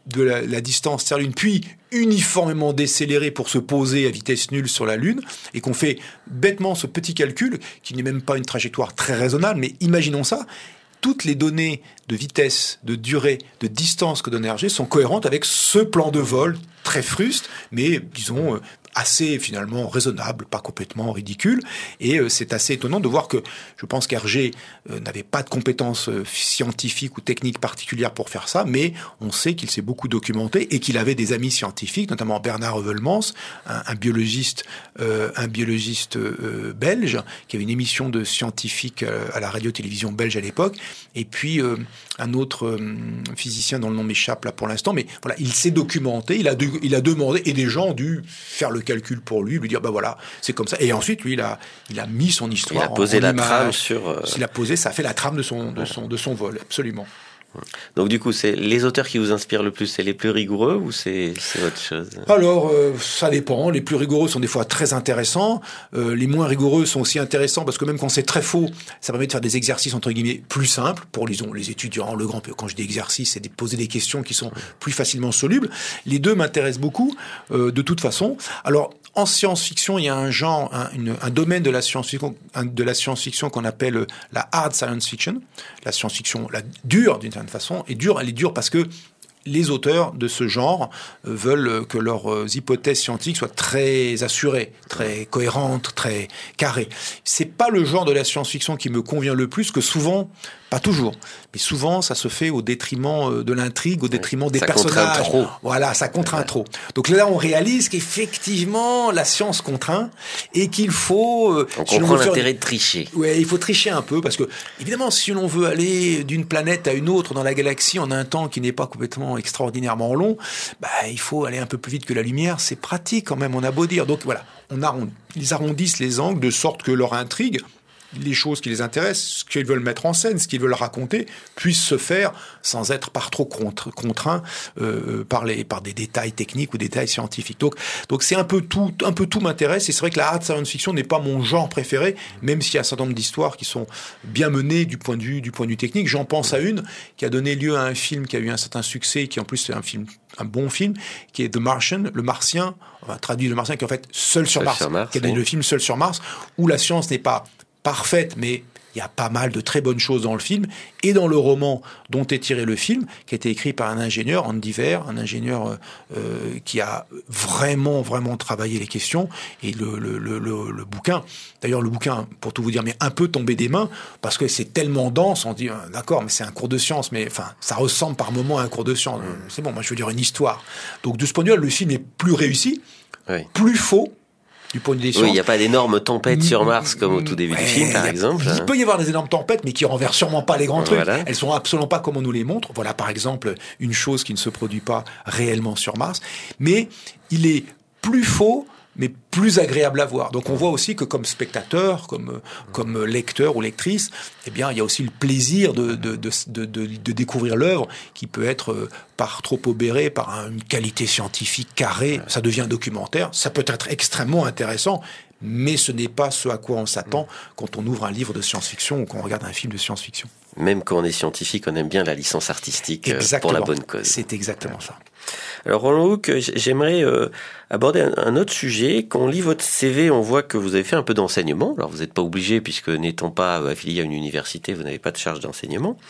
de la, la distance Terre-Lune, puis uniformément décéléré pour se poser à vitesse nulle sur la Lune, et qu'on fait bêtement ce petit calcul, qui n'est même pas une trajectoire très raisonnable, mais imaginons ça, toutes les données de vitesse, de durée, de distance que donne Hergé sont cohérentes avec ce plan de vol très fruste, mais disons assez finalement raisonnable, pas complètement ridicule. Et euh, c'est assez étonnant de voir que je pense qu'Hergé euh, n'avait pas de compétences euh, scientifiques ou techniques particulières pour faire ça, mais on sait qu'il s'est beaucoup documenté et qu'il avait des amis scientifiques, notamment Bernard Heuvelmans, un, un biologiste, euh, un biologiste euh, belge, qui avait une émission de scientifique euh, à la radio-télévision belge à l'époque, et puis euh, un autre euh, physicien dont le nom m'échappe là pour l'instant, mais voilà, il s'est documenté, il a, de, il a demandé, et des gens ont dû faire le calcul pour lui, lui dire bah voilà, c'est comme ça. Et ensuite, lui, il a, il a mis son histoire. Il a posé en, en la image. trame sur. Euh... Il a posé, ça a fait la trame de son, de son, de son vol, absolument. Donc du coup, c'est les auteurs qui vous inspirent le plus, c'est les plus rigoureux ou c'est, c'est autre chose? Alors, euh, ça dépend. Les plus rigoureux sont des fois très intéressants. Euh, les moins rigoureux sont aussi intéressants parce que même quand c'est très faux, ça permet de faire des exercices entre guillemets plus simples pour les, les étudiants. Le grand, quand je dis exercice, c'est de poser des questions qui sont plus facilement solubles. Les deux m'intéressent beaucoup, euh, de toute façon. Alors, en science-fiction, il y a un genre, un, une, un domaine de la science-fiction, un, de la science-fiction qu'on appelle la hard science fiction, la science-fiction, la dure d'une certaine façon. Et dure, elle est dure parce que les auteurs de ce genre veulent que leurs hypothèses scientifiques soient très assurées, très cohérentes, très carrées. C'est pas le genre de la science-fiction qui me convient le plus, que souvent, pas toujours, mais souvent ça se fait au détriment de l'intrigue, au détriment des ça personnages. Contraint trop. Voilà, ça contraint ouais. trop. Donc là, on réalise qu'effectivement la science contraint et qu'il faut. Euh, on comprend l'intérêt de tricher. Ouais, il faut tricher un peu parce que évidemment, si l'on veut aller d'une planète à une autre dans la galaxie en un temps qui n'est pas complètement extraordinairement long, bah il faut aller un peu plus vite que la lumière. C'est pratique quand même. On a beau dire. Donc voilà, on arrondit, ils arrondissent les angles de sorte que leur intrigue, les choses qui les intéressent, ce qu'ils veulent mettre en scène, ce qu'ils veulent raconter, puissent se faire sans être par trop contre, contraints euh, par, les, par des détails techniques ou des détails scientifiques. Donc, donc c'est un peu tout, un peu tout m'intéresse. Et c'est vrai que la hard science-fiction n'est pas mon genre préféré, même s'il y a un certain nombre d'histoires qui sont bien menées du point de vue, du point de vue technique. J'en pense à une qui a donné lieu à un film qui a eu un certain succès, qui en plus est un film, un bon film, qui est The Martian, le Martien, enfin traduit le Martien, qui est en fait Seul sur Seul Mars, sur Mars, qui a donné oui. le film Seul sur Mars, où la science n'est pas parfaite, mais il y a pas mal de très bonnes choses dans le film et dans le roman dont est tiré le film, qui a été écrit par un ingénieur, Andy Weir, un ingénieur euh, qui a vraiment, vraiment travaillé les questions. Et le, le, le, le, le bouquin, d'ailleurs le bouquin, pour tout vous dire, mais un peu tombé des mains, parce que c'est tellement dense, on dit, d'accord, mais c'est un cours de science, mais enfin, ça ressemble par moments à un cours de science. Mmh. C'est bon, moi je veux dire une histoire. Donc de ce point de vue, le film est plus réussi, oui. plus faux, du point de vue des sciences. Oui, il n'y a pas d'énormes tempêtes sur Mars comme au tout début ouais, du film, par exemple. Il peut y avoir des énormes tempêtes, mais qui renversent sûrement pas les grands trucs. Voilà. Elles sont absolument pas comme on nous les montre. Voilà, par exemple, une chose qui ne se produit pas réellement sur Mars. Mais il est plus faux, mais plus agréable à voir. Donc on voit aussi que comme spectateur, comme comme lecteur ou lectrice, eh bien il y a aussi le plaisir de de de de, de, de découvrir l'œuvre qui peut être euh, par trop obéré par un, une qualité scientifique carrée. Ça devient un documentaire. Ça peut être extrêmement intéressant, mais ce n'est pas ce à quoi on s'attend quand on ouvre un livre de science-fiction ou quand on regarde un film de science-fiction. Même quand on est scientifique, on aime bien la licence artistique exactement. Pour la bonne cause. C'est exactement ça. Alors Roland Houck, j'aimerais euh, aborder un, un autre sujet. Quand on lit votre C V, on voit que vous avez fait un peu d'enseignement. Alors vous n'êtes pas obligé, puisque n'étant pas affilié à une université, vous n'avez pas de charge d'enseignement.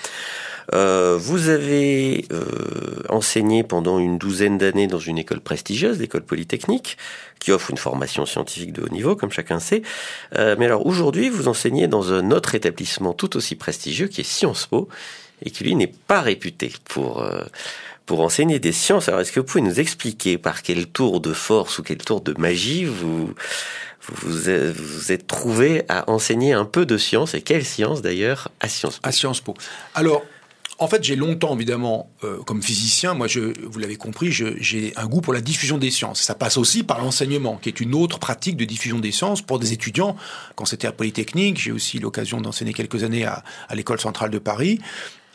Euh, vous avez euh, enseigné pendant une douzaine d'années dans une école prestigieuse, l'école polytechnique, qui offre une formation scientifique de haut niveau, comme chacun sait. Euh, mais alors aujourd'hui, vous enseignez dans un autre établissement tout aussi prestigieux, qui est Sciences Po, et qui lui n'est pas réputé pour... Euh, pour enseigner des sciences. Alors, est-ce que vous pouvez nous expliquer par quel tour de force ou quel tour de magie vous vous vous êtes trouvé à enseigner un peu de sciences, et quelle science d'ailleurs à Sciences Po? À Sciences Po. Alors, en fait, j'ai longtemps, évidemment, euh, comme physicien, moi, je, vous l'avez compris, je, j'ai un goût pour la diffusion des sciences. Ça passe aussi par l'enseignement, qui est une autre pratique de diffusion des sciences pour des étudiants. Quand c'était à Polytechnique, j'ai aussi l'occasion d'enseigner quelques années à, à l'École centrale de Paris.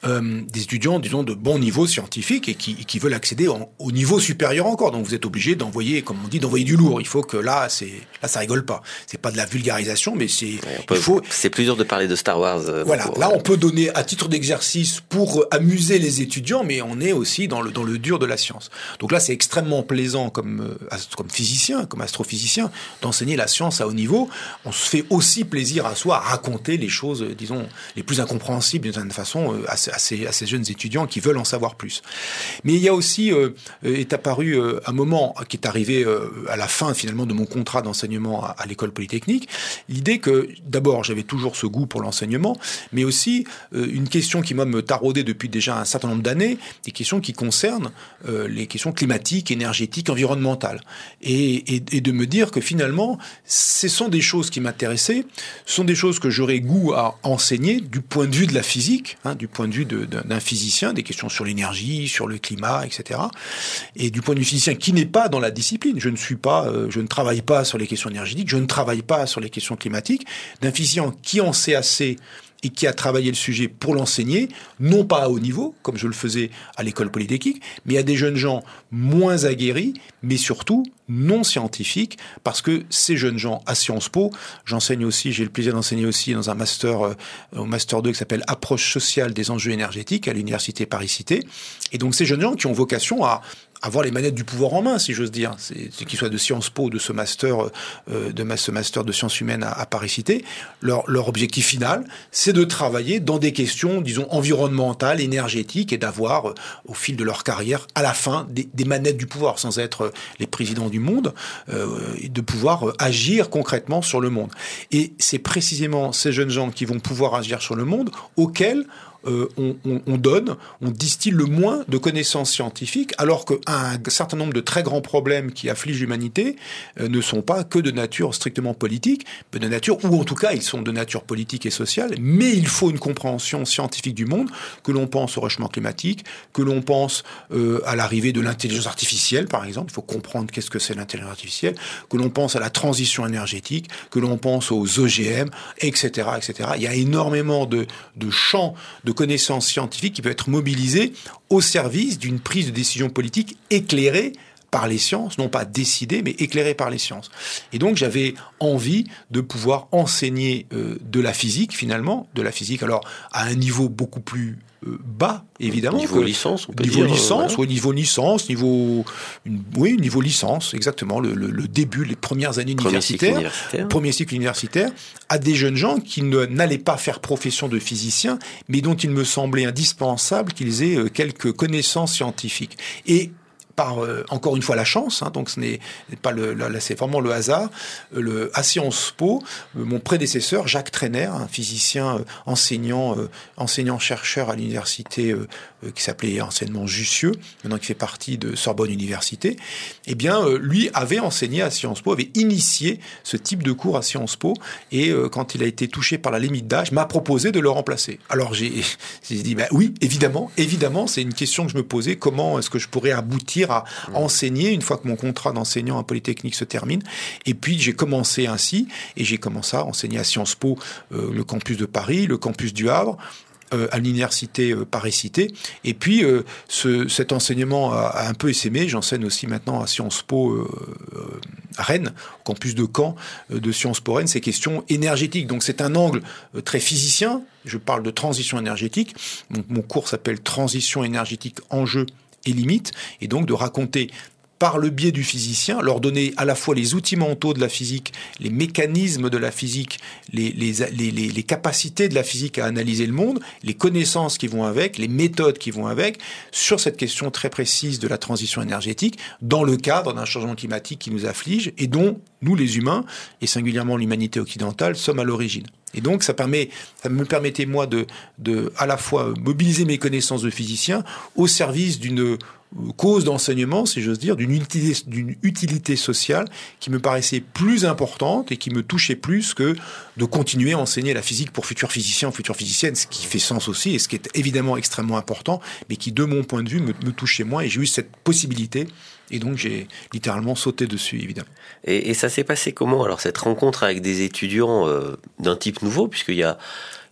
euh, des étudiants, disons, de bon niveau scientifique et qui, qui veulent accéder en, au niveau supérieur encore. Donc vous êtes obligé d'envoyer, comme on dit, d'envoyer du lourd. Il faut que là, c'est là, ça rigole pas. C'est pas de la vulgarisation, mais c'est ouais, peut, il faut. C'est plus dur de parler de Star Wars. Euh, voilà. pour, là, euh... on peut donner à titre d'exercice pour amuser les étudiants, mais on est aussi dans le dans le dur de la science. Donc là, c'est extrêmement plaisant comme euh, comme physicien, comme astrophysicien, d'enseigner la science à haut niveau. On se fait aussi plaisir à soi à raconter les choses, disons, les plus incompréhensibles d'une certaine façon à ces, à ces, à ces jeunes étudiants qui veulent en savoir plus. Mais il y a aussi, euh, est apparu euh, un moment qui est arrivé euh, à la fin finalement de mon contrat d'enseignement à, à l'école polytechnique, l'idée que d'abord j'avais toujours ce goût pour l'enseignement, mais aussi euh, une question qui moi me taraudait depuis déjà un certain nombre d'années, des questions qui concernent euh, les questions climatiques, énergétiques, environnementales, et, et, et de me dire que finalement, ce sont des choses qui m'intéressaient, ce sont des choses que j'aurais goût à enseigner du point de vue de la physique, hein, du point de vue de, de, d'un physicien, des questions sur l'énergie, sur le climat, et cetera. Et du point de vue physicien qui n'est pas dans la discipline, je ne suis pas, euh, je ne travaille pas sur les questions énergétiques, je ne travaille pas sur les questions climatiques, d'un physicien qui en sait assez et qui a travaillé le sujet pour l'enseigner, non pas à haut niveau, comme je le faisais à l'école polytechnique, mais à des jeunes gens moins aguerris, mais surtout non scientifiques, parce que ces jeunes gens à Sciences Po, j'enseigne aussi, j'ai le plaisir d'enseigner aussi dans un master, euh, au master deux qui s'appelle Approche sociale des enjeux énergétiques à l'université Paris-Cité, et donc ces jeunes gens qui ont vocation à avoir les manettes du pouvoir en main, si j'ose dire, c'est, c'est qu'ils soient de Sciences Po, de ce master, euh, de ce master de sciences humaines à, à Paris-Cité, leur, leur objectif final, c'est de travailler dans des questions, disons, environnementales, énergétiques, et d'avoir, euh, au fil de leur carrière, à la fin, des, des manettes du pouvoir, sans être euh, les présidents du monde, euh, et de pouvoir euh, agir concrètement sur le monde. Et c'est précisément ces jeunes gens qui vont pouvoir agir sur le monde, auxquels Euh, on, on, on donne, on distille le moins de connaissances scientifiques, alors qu'un certain nombre de très grands problèmes qui affligent l'humanité euh, ne sont pas que de nature strictement politique, mais de nature, ou en tout cas ils sont de nature politique et sociale, mais il faut une compréhension scientifique du monde, que l'on pense au réchauffement climatique, que l'on pense euh, à l'arrivée de l'intelligence artificielle, par exemple, il faut comprendre qu'est-ce que c'est l'intelligence artificielle, que l'on pense à la transition énergétique, que l'on pense aux O G M, et cetera, et cetera. Il y a énormément de, de champs de connaissances scientifiques qui peuvent être mobilisées au service d'une prise de décision politique éclairée par les sciences, non pas décidée, mais éclairée par les sciences. Et donc j'avais envie de pouvoir enseigner euh, de la physique, finalement, de la physique, alors à un niveau beaucoup plus euh, bas, évidemment. Niveau que, licence, on peut niveau dire. Licence, Euh, voilà. oui, niveau licence, niveau, une, oui, niveau licence, exactement, le, le, le début, les premières années Premier universitaires, cycle universitaire. premier cycle universitaire, à des jeunes gens qui ne, n'allaient pas faire profession de physiciens, mais dont il me semblait indispensable qu'ils aient euh, quelques connaissances scientifiques. Et par euh, encore une fois la chance, hein, donc ce n'est pas le, là, là c'est vraiment le hasard. Le, à Sciences Po, euh, mon prédécesseur Jacques Trainer, un physicien euh, enseignant, euh, enseignant chercheur à l'université euh, euh, qui s'appelait anciennement Jussieu, maintenant qui fait partie de Sorbonne Université, eh bien euh, lui avait enseigné à Sciences Po, avait initié ce type de cours à Sciences Po, et euh, quand il a été touché par la limite d'âge, m'a proposé de le remplacer. Alors j'ai, j'ai dit bah oui, évidemment, évidemment, c'est une question que je me posais, comment est-ce que je pourrais aboutir à enseigner une fois que mon contrat d'enseignant à Polytechnique se termine. Et puis j'ai commencé ainsi, et j'ai commencé à enseigner à Sciences Po, euh, le campus de Paris, le campus du Havre, euh, à l'université euh, Paris-Cité. Et puis euh, ce, cet enseignement a, a un peu essaimé. J'enseigne aussi maintenant à Sciences Po euh, euh, à Rennes, au campus de Caen euh, de Sciences Po Rennes, ces questions énergétiques. Donc c'est un angle euh, très physicien. Je parle de transition énergétique. Donc mon cours s'appelle Transition énergétique, enjeux et limites, et donc de raconter par le biais du physicien, leur donner à la fois les outils mentaux de la physique, les mécanismes de la physique, les, les, les, les, les capacités de la physique à analyser le monde, les connaissances qui vont avec, les méthodes qui vont avec, sur cette question très précise de la transition énergétique, dans le cadre d'un changement climatique qui nous afflige et dont nous, les humains, et singulièrement l'humanité occidentale, sommes à l'origine. Et donc, ça permet, ça me permettait, moi, de, de, à la fois mobiliser mes connaissances de physicien au service d'une cause d'enseignement, si j'ose dire, d'une utilité, d'une utilité sociale qui me paraissait plus importante et qui me touchait plus que de continuer à enseigner la physique pour futurs physiciens ou futures physiciennes, ce qui fait sens aussi et ce qui est évidemment extrêmement important, mais qui, de mon point de vue, me, me touchait moins. Et j'ai eu cette possibilité. Et donc, j'ai littéralement sauté dessus, évidemment. Et, et ça s'est passé comment, alors, cette rencontre avec des étudiants euh, d'un type nouveau, puisqu'il y a,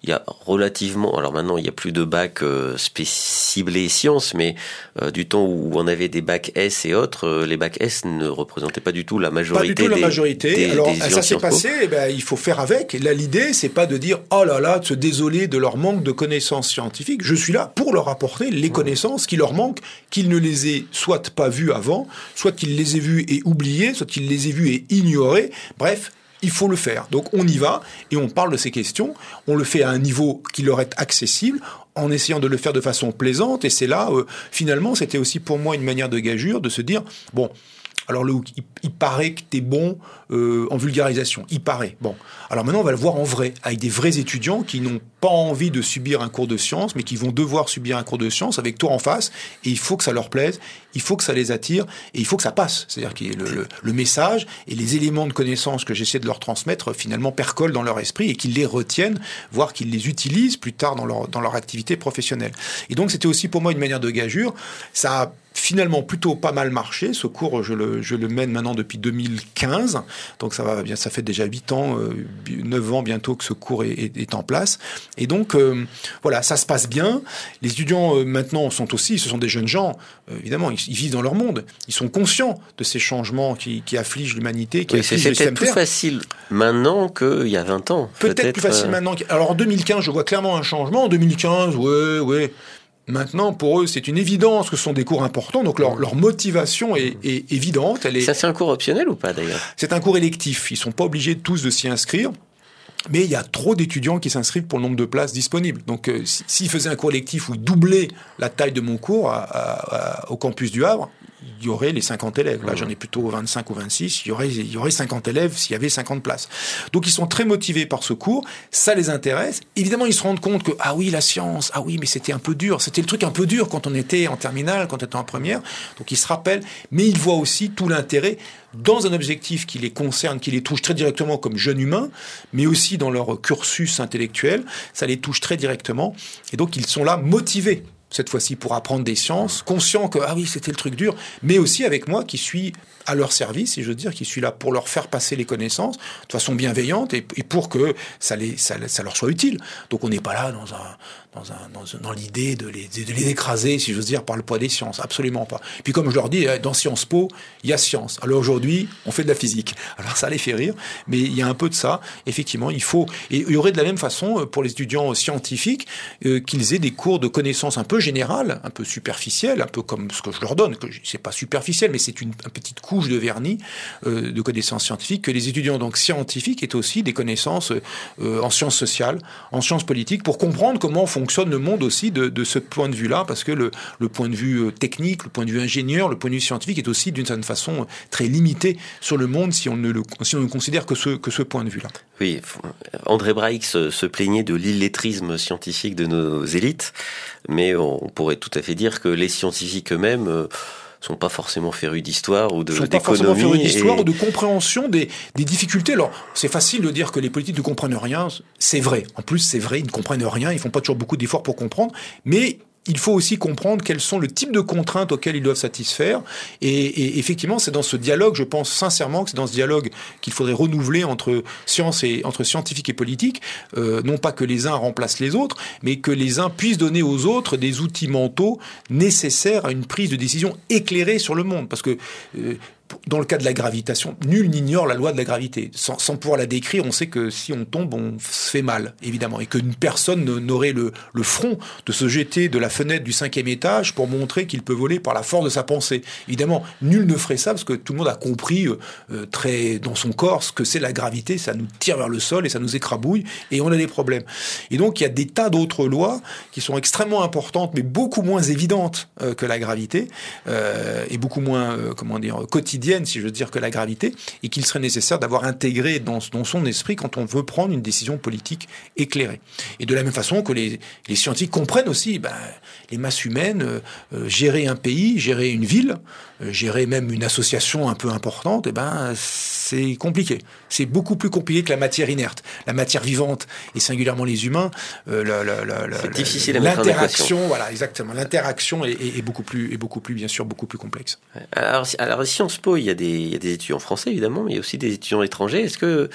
il y a relativement, alors maintenant il n'y a plus de bac euh, spé- ciblés sciences, mais euh, du temps où on avait des bacs S et autres, euh, les bacs S ne représentaient pas du tout la majorité. Pas du tout des, la majorité. Des, alors des ça s'est passé, eh ben, il faut faire avec. Là, l'idée, c'est pas de dire oh là là, de se désoler de leur manque de connaissances scientifiques. Je suis là pour leur apporter les connaissances qui leur manquent, qu'ils ne les aient soit pas vues avant, soit qu'ils les aient vues et oubliées, soit qu'ils les aient vues et ignorées. Bref. Il faut le faire. Donc on y va et on parle de ces questions. On le fait à un niveau qui leur est accessible en essayant de le faire de façon plaisante. Et c'est là, euh, finalement, c'était aussi pour moi une manière de gageure de se dire, bon, alors le, il, il paraît que t'es bon euh, en vulgarisation. Il paraît. Bon. Alors maintenant, on va le voir en vrai, avec des vrais étudiants qui n'ont pas envie de subir un cours de sciences, mais qui vont devoir subir un cours de sciences avec toi en face. Et il faut que ça leur plaise, il faut que ça les attire, et il faut que ça passe. C'est-à-dire que le, le, le message et les éléments de connaissance que j'essaie de leur transmettre, finalement, percolent dans leur esprit et qu'ils les retiennent, voire qu'ils les utilisent plus tard dans leur, dans leur activité professionnelle. Et donc, c'était aussi pour moi une manière de gageure. Ça a finalement plutôt pas mal marché. Ce cours, je le, je le mène maintenant depuis deux mille quinze. Donc, ça va bien, ça fait déjà huit ans, euh, neuf ans bientôt que ce cours est, est, est en place. Et donc, euh, voilà, ça se passe bien. Les étudiants, euh, maintenant, sont aussi, ce sont des jeunes gens, euh, évidemment, ils, ils vivent dans leur monde. Ils sont conscients de ces changements qui, qui affligent l'humanité, qui oui, affligent c'est le système peut-être plus facile maintenant qu'il y a vingt ans. Peut-être, peut-être plus facile euh... maintenant. Alors, en deux mille quinze, je vois clairement un changement. En deux mille quinze, ouais, ouais. Maintenant, pour eux, c'est une évidence que ce sont des cours importants, donc leur, leur motivation est, est évidente. Elle est... Ça, c'est un cours optionnel ou pas, d'ailleurs ? C'est un cours électif. Ils ne sont pas obligés tous de s'y inscrire. Mais il y a trop d'étudiants qui s'inscrivent pour le nombre de places disponibles. Donc, euh, s'ils faisaient un cours électif où ils doublaient la taille de mon cours à, à, à, au campus du Havre, il y aurait les cinquante élèves. Là, j'en ai plutôt vingt-cinq ou vingt-six. Il y aurait, il y aurait cinquante élèves s'il y avait cinquante places. Donc, ils sont très motivés par ce cours. Ça les intéresse. Évidemment, ils se rendent compte que, ah oui, la science, ah oui, mais c'était un peu dur. C'était le truc un peu dur quand on était en terminale, quand on était en première. Donc, ils se rappellent. Mais ils voient aussi tout l'intérêt dans un objectif qui les concerne, qui les touche très directement comme jeunes humains, mais aussi dans leur cursus intellectuel. Ça les touche très directement. Et donc, ils sont là motivés cette fois-ci pour apprendre des sciences, conscient que, ah oui, c'était le truc dur, mais aussi avec moi qui suis à leur service, si je veux dire, qui suis là pour leur faire passer les connaissances de façon bienveillante et, et pour que ça, les, ça, ça leur soit utile. Donc on n'est pas là dans, un, dans, un, dans, dans l'idée de les, de les écraser, si j'ose dire, par le poids des sciences, absolument pas. Puis comme je leur dis, dans Sciences Po, il y a science. Alors aujourd'hui, on fait de la physique. Alors ça les fait rire, mais il y a un peu de ça. Effectivement, il faut... Et il y aurait de la même façon, pour les étudiants scientifiques, euh, qu'ils aient des cours de connaissances un peu générales, un peu superficielles, un peu comme ce que je leur donne, que c'est pas superficiel, mais c'est une, une petite couche de vernis euh, de connaissances scientifiques, que les étudiants donc scientifiques aient aussi des connaissances euh, en sciences sociales, en sciences politiques, pour comprendre comment fonctionne le monde aussi de, de ce point de vue-là, parce que le, le point de vue technique, le point de vue ingénieur, le point de vue scientifique est aussi d'une certaine façon très limité sur le monde si on ne le, si on ne considère que ce, que ce point de vue-là. Oui, André Braic se, se plaignait de l'illettrisme scientifique de nos élites, mais on pourrait tout à fait dire que les scientifiques eux-mêmes euh, sont pas forcément férus d'histoire ou de, sont d'économie. Pas forcément férus d'histoire et... ou de compréhension des, des difficultés. Alors, c'est facile de dire que les politiques ne comprennent rien. C'est vrai. En plus, c'est vrai, ils ne comprennent rien. Ils font pas toujours beaucoup d'efforts pour comprendre. Mais il faut aussi comprendre quels sont le type de contraintes auxquelles ils doivent satisfaire. Et, et effectivement, c'est dans ce dialogue, je pense sincèrement que c'est dans ce dialogue qu'il faudrait renouveler entre science et entre scientifiques et politiques. Euh, non pas que les uns remplacent les autres, mais que les uns puissent donner aux autres des outils mentaux nécessaires à une prise de décision éclairée sur le monde. Parce que euh, dans le cas de la gravitation, nul n'ignore la loi de la gravité. Sans, sans pouvoir la décrire, on sait que si on tombe, on se fait mal, évidemment. Et qu'une personne n'aurait le, le front de se jeter de la fenêtre du cinquième étage pour montrer qu'il peut voler par la force de sa pensée. Évidemment, nul ne ferait ça parce que tout le monde a compris euh, très dans son corps ce que c'est la gravité. Ça nous tire vers le sol et ça nous écrabouille et on a des problèmes. Et donc, il y a des tas d'autres lois qui sont extrêmement importantes, mais beaucoup moins évidentes euh, que la gravité euh, et beaucoup moins, euh, comment dire, quotidiennes, si je veux dire, que la gravité, et qu'il serait nécessaire d'avoir intégré dans, dans son esprit quand on veut prendre une décision politique éclairée. Et de la même façon que les, les scientifiques comprennent aussi, ben, les masses humaines, euh, gérer un pays, gérer une ville, euh, gérer même une association un peu importante, et ben, c'est compliqué. C'est beaucoup plus compliqué que la matière inerte. La matière vivante, et singulièrement les humains, euh, la, la, la, la, c'est la, difficile à mettre en l'interaction, voilà, exactement. L'interaction est, est, est beaucoup plus, est beaucoup plus, bien sûr, beaucoup plus complexe. Alors, alors Sciences Po, il y a des, il y a des étudiants français, évidemment, mais il y a aussi des étudiants étrangers. Est-ce que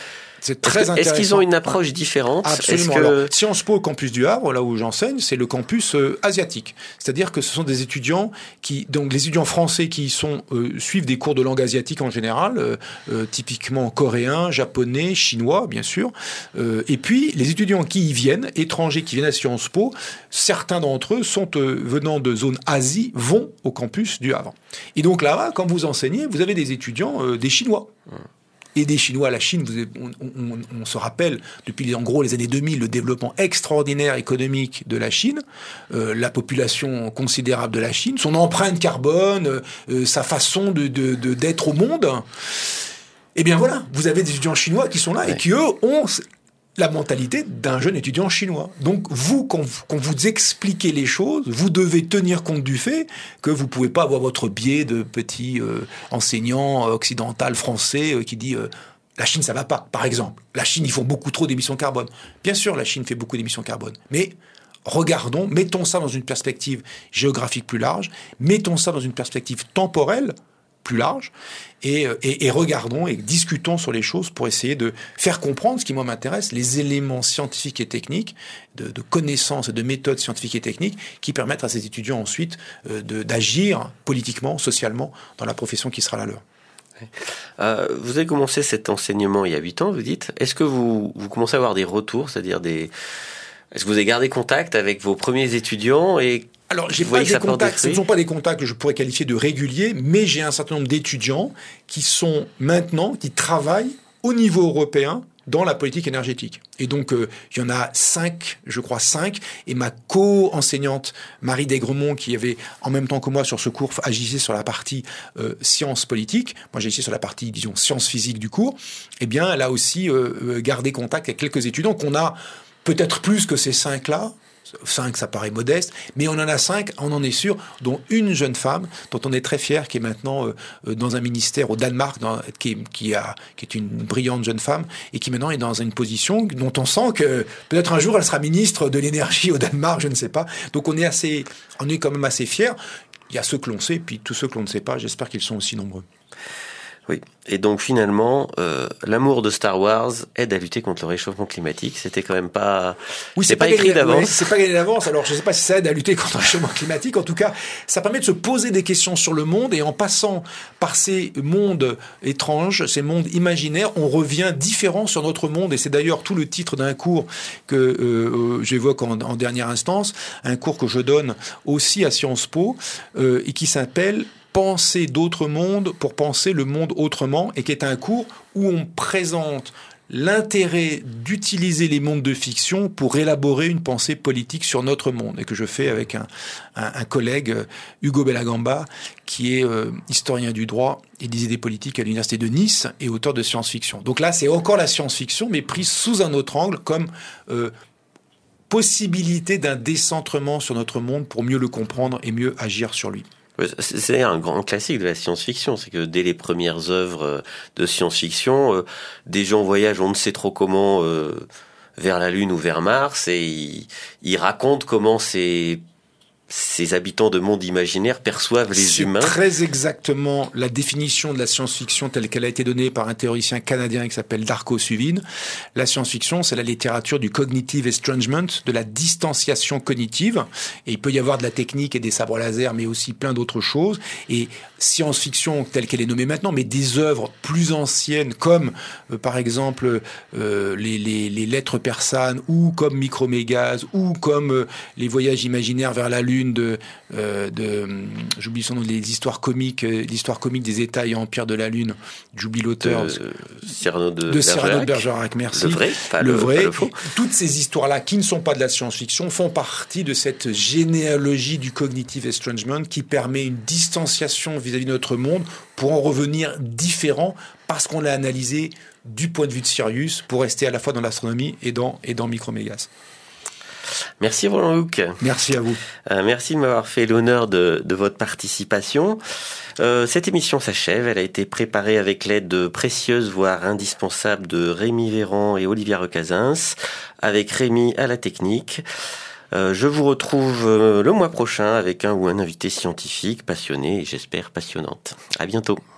C'est très est-ce, intéressant. Est-ce qu'ils ont une approche différente? Absolument. Est-ce que... Alors, Sciences Po, campus du Havre, là où j'enseigne, c'est le campus euh, asiatique. C'est-à-dire que ce sont des étudiants qui, donc les étudiants français qui y sont euh, suivent des cours de langue asiatique en général, euh, euh, typiquement coréen, japonais, chinois, bien sûr. Euh, et puis les étudiants qui y viennent, étrangers qui viennent à Sciences Po, certains d'entre eux sont euh, venant de zone Asie, vont au campus du Havre. Et donc là-bas, quand vous enseignez, vous avez des étudiants, euh, des Chinois. Et des Chinois, la Chine, vous, on, on, on se rappelle, depuis en gros les années deux mille, le développement extraordinaire économique de la Chine, euh, la population considérable de la Chine, son empreinte carbone, euh, sa façon de, de, de, d'être au monde. Eh bien voilà, vous avez des étudiants chinois qui sont là, ouais, et qui, eux, ont la mentalité d'un jeune étudiant chinois. Donc vous, quand, vous, quand vous expliquez les choses, vous devez tenir compte du fait que vous pouvez pas avoir votre biais de petit euh, enseignant occidental français euh, qui dit euh, la Chine ça va pas, par exemple. La Chine, ils font beaucoup trop d'émissions carbone. Bien sûr, la Chine fait beaucoup d'émissions carbone, mais regardons, mettons ça dans une perspective géographique plus large, mettons ça dans une perspective temporelle plus large, et, et, et regardons et discutons sur les choses pour essayer de faire comprendre ce qui, moi, m'intéresse, les éléments scientifiques et techniques, de, de connaissances et de méthodes scientifiques et techniques qui permettent à ces étudiants ensuite euh, de, d'agir politiquement, socialement, dans la profession qui sera la leur. Euh, vous avez commencé cet enseignement il y a huit ans, vous dites. Est-ce que vous, vous commencez à avoir des retours, c'est-à-dire des... Est-ce que vous avez gardé contact avec vos premiers étudiants et Alors, j'ai pas des contacts, ce ne sont pas des contacts que je pourrais qualifier de réguliers, mais j'ai un certain nombre d'étudiants qui sont maintenant, qui travaillent au niveau européen dans la politique énergétique. Et donc, euh, il y en a cinq, je crois cinq, et ma co-enseignante, Marie Desgremont, qui avait, en même temps que moi sur ce cours, agissait sur la partie euh, sciences politiques, moi j'ai agissé sur la partie, disons, sciences physiques du cours, eh bien, elle a aussi euh, gardé contact avec quelques étudiants qu'on a peut-être plus que ces cinq-là. Cinq, ça paraît modeste, mais on en a cinq, on en est sûr, dont une jeune femme, dont on est très fier, qui est maintenant euh, dans un ministère au Danemark, dans, qui, est, qui, a, qui est une brillante jeune femme, et qui maintenant est dans une position dont on sent que peut-être un jour elle sera ministre de l'énergie au Danemark, je ne sais pas. Donc on est assez, on est quand même assez fiers. Il y a ceux que l'on sait, puis tous ceux que l'on ne sait pas, j'espère qu'ils sont aussi nombreux. Oui, et donc finalement, euh, l'amour de Star Wars aide à lutter contre le réchauffement climatique. C'était quand même pas, oui, c'est, c'est pas, pas écrit d'avance. Ouais, c'est pas gagné d'avance. Alors je ne sais pas si ça aide à lutter contre le réchauffement climatique. En tout cas, ça permet de se poser des questions sur le monde, et en passant par ces mondes étranges, ces mondes imaginaires, on revient différent sur notre monde. Et c'est d'ailleurs tout le titre d'un cours que euh, j'évoque en, en dernière instance, un cours que je donne aussi à Sciences Po euh, et qui s'appelle Penser d'autres mondes pour penser le monde autrement, et qui est un cours où on présente l'intérêt d'utiliser les mondes de fiction pour élaborer une pensée politique sur notre monde, et que je fais avec un, un, un collègue, Hugo Bellagamba, qui est euh, historien du droit et des idées politiques à l'université de Nice et auteur de science-fiction. Donc là, c'est encore la science-fiction, mais prise sous un autre angle, comme euh, possibilité d'un décentrement sur notre monde pour mieux le comprendre et mieux agir sur lui. C'est un grand classique de la science-fiction, c'est que dès les premières œuvres de science-fiction, euh, des gens voyagent on ne sait trop comment euh, vers la Lune ou vers Mars, et ils, ils racontent comment ces, ces habitants de mondes imaginaires perçoivent les c'est humains. C'est très exactement la définition de la science-fiction telle qu'elle a été donnée par un théoricien canadien qui s'appelle Darko Suvin. La science-fiction, c'est la littérature du cognitive estrangement, de la distanciation cognitive. Et il peut y avoir de la technique et des sabres laser, mais aussi plein d'autres choses. Et science-fiction telle qu'elle est nommée maintenant, mais des œuvres plus anciennes, comme euh, par exemple euh, les, les, les lettres persanes, ou comme Micromégaz, ou comme euh, les voyages imaginaires vers la Lune de, euh, de j'oublie son nom, les histoires comiques, euh, l'histoire comique des États et empires de la Lune. J'oublie l'auteur. De Cyrano de, de Cyrano de Bergerac, merci. Le vrai, pas le, le vrai. Pas le faux. Toutes ces histoires-là, qui ne sont pas de la science-fiction, font partie de cette généalogie du cognitive estrangement qui permet une distanciation vis-à-vis de notre monde pour en revenir différent, parce qu'on l'a analysé du point de vue de Sirius, pour rester à la fois dans l'astronomie et dans, et dans Micromégaz. Merci Roland Houck. Merci à vous. Euh, merci de m'avoir fait l'honneur de, de votre participation. Euh, cette émission s'achève. Elle a été préparée avec l'aide précieuse, voire indispensable, de Rémi Véran et Olivia Recazens, avec Rémi à la technique. Euh, je vous retrouve euh, le mois prochain avec un ou un invité scientifique passionné et j'espère passionnante. À bientôt.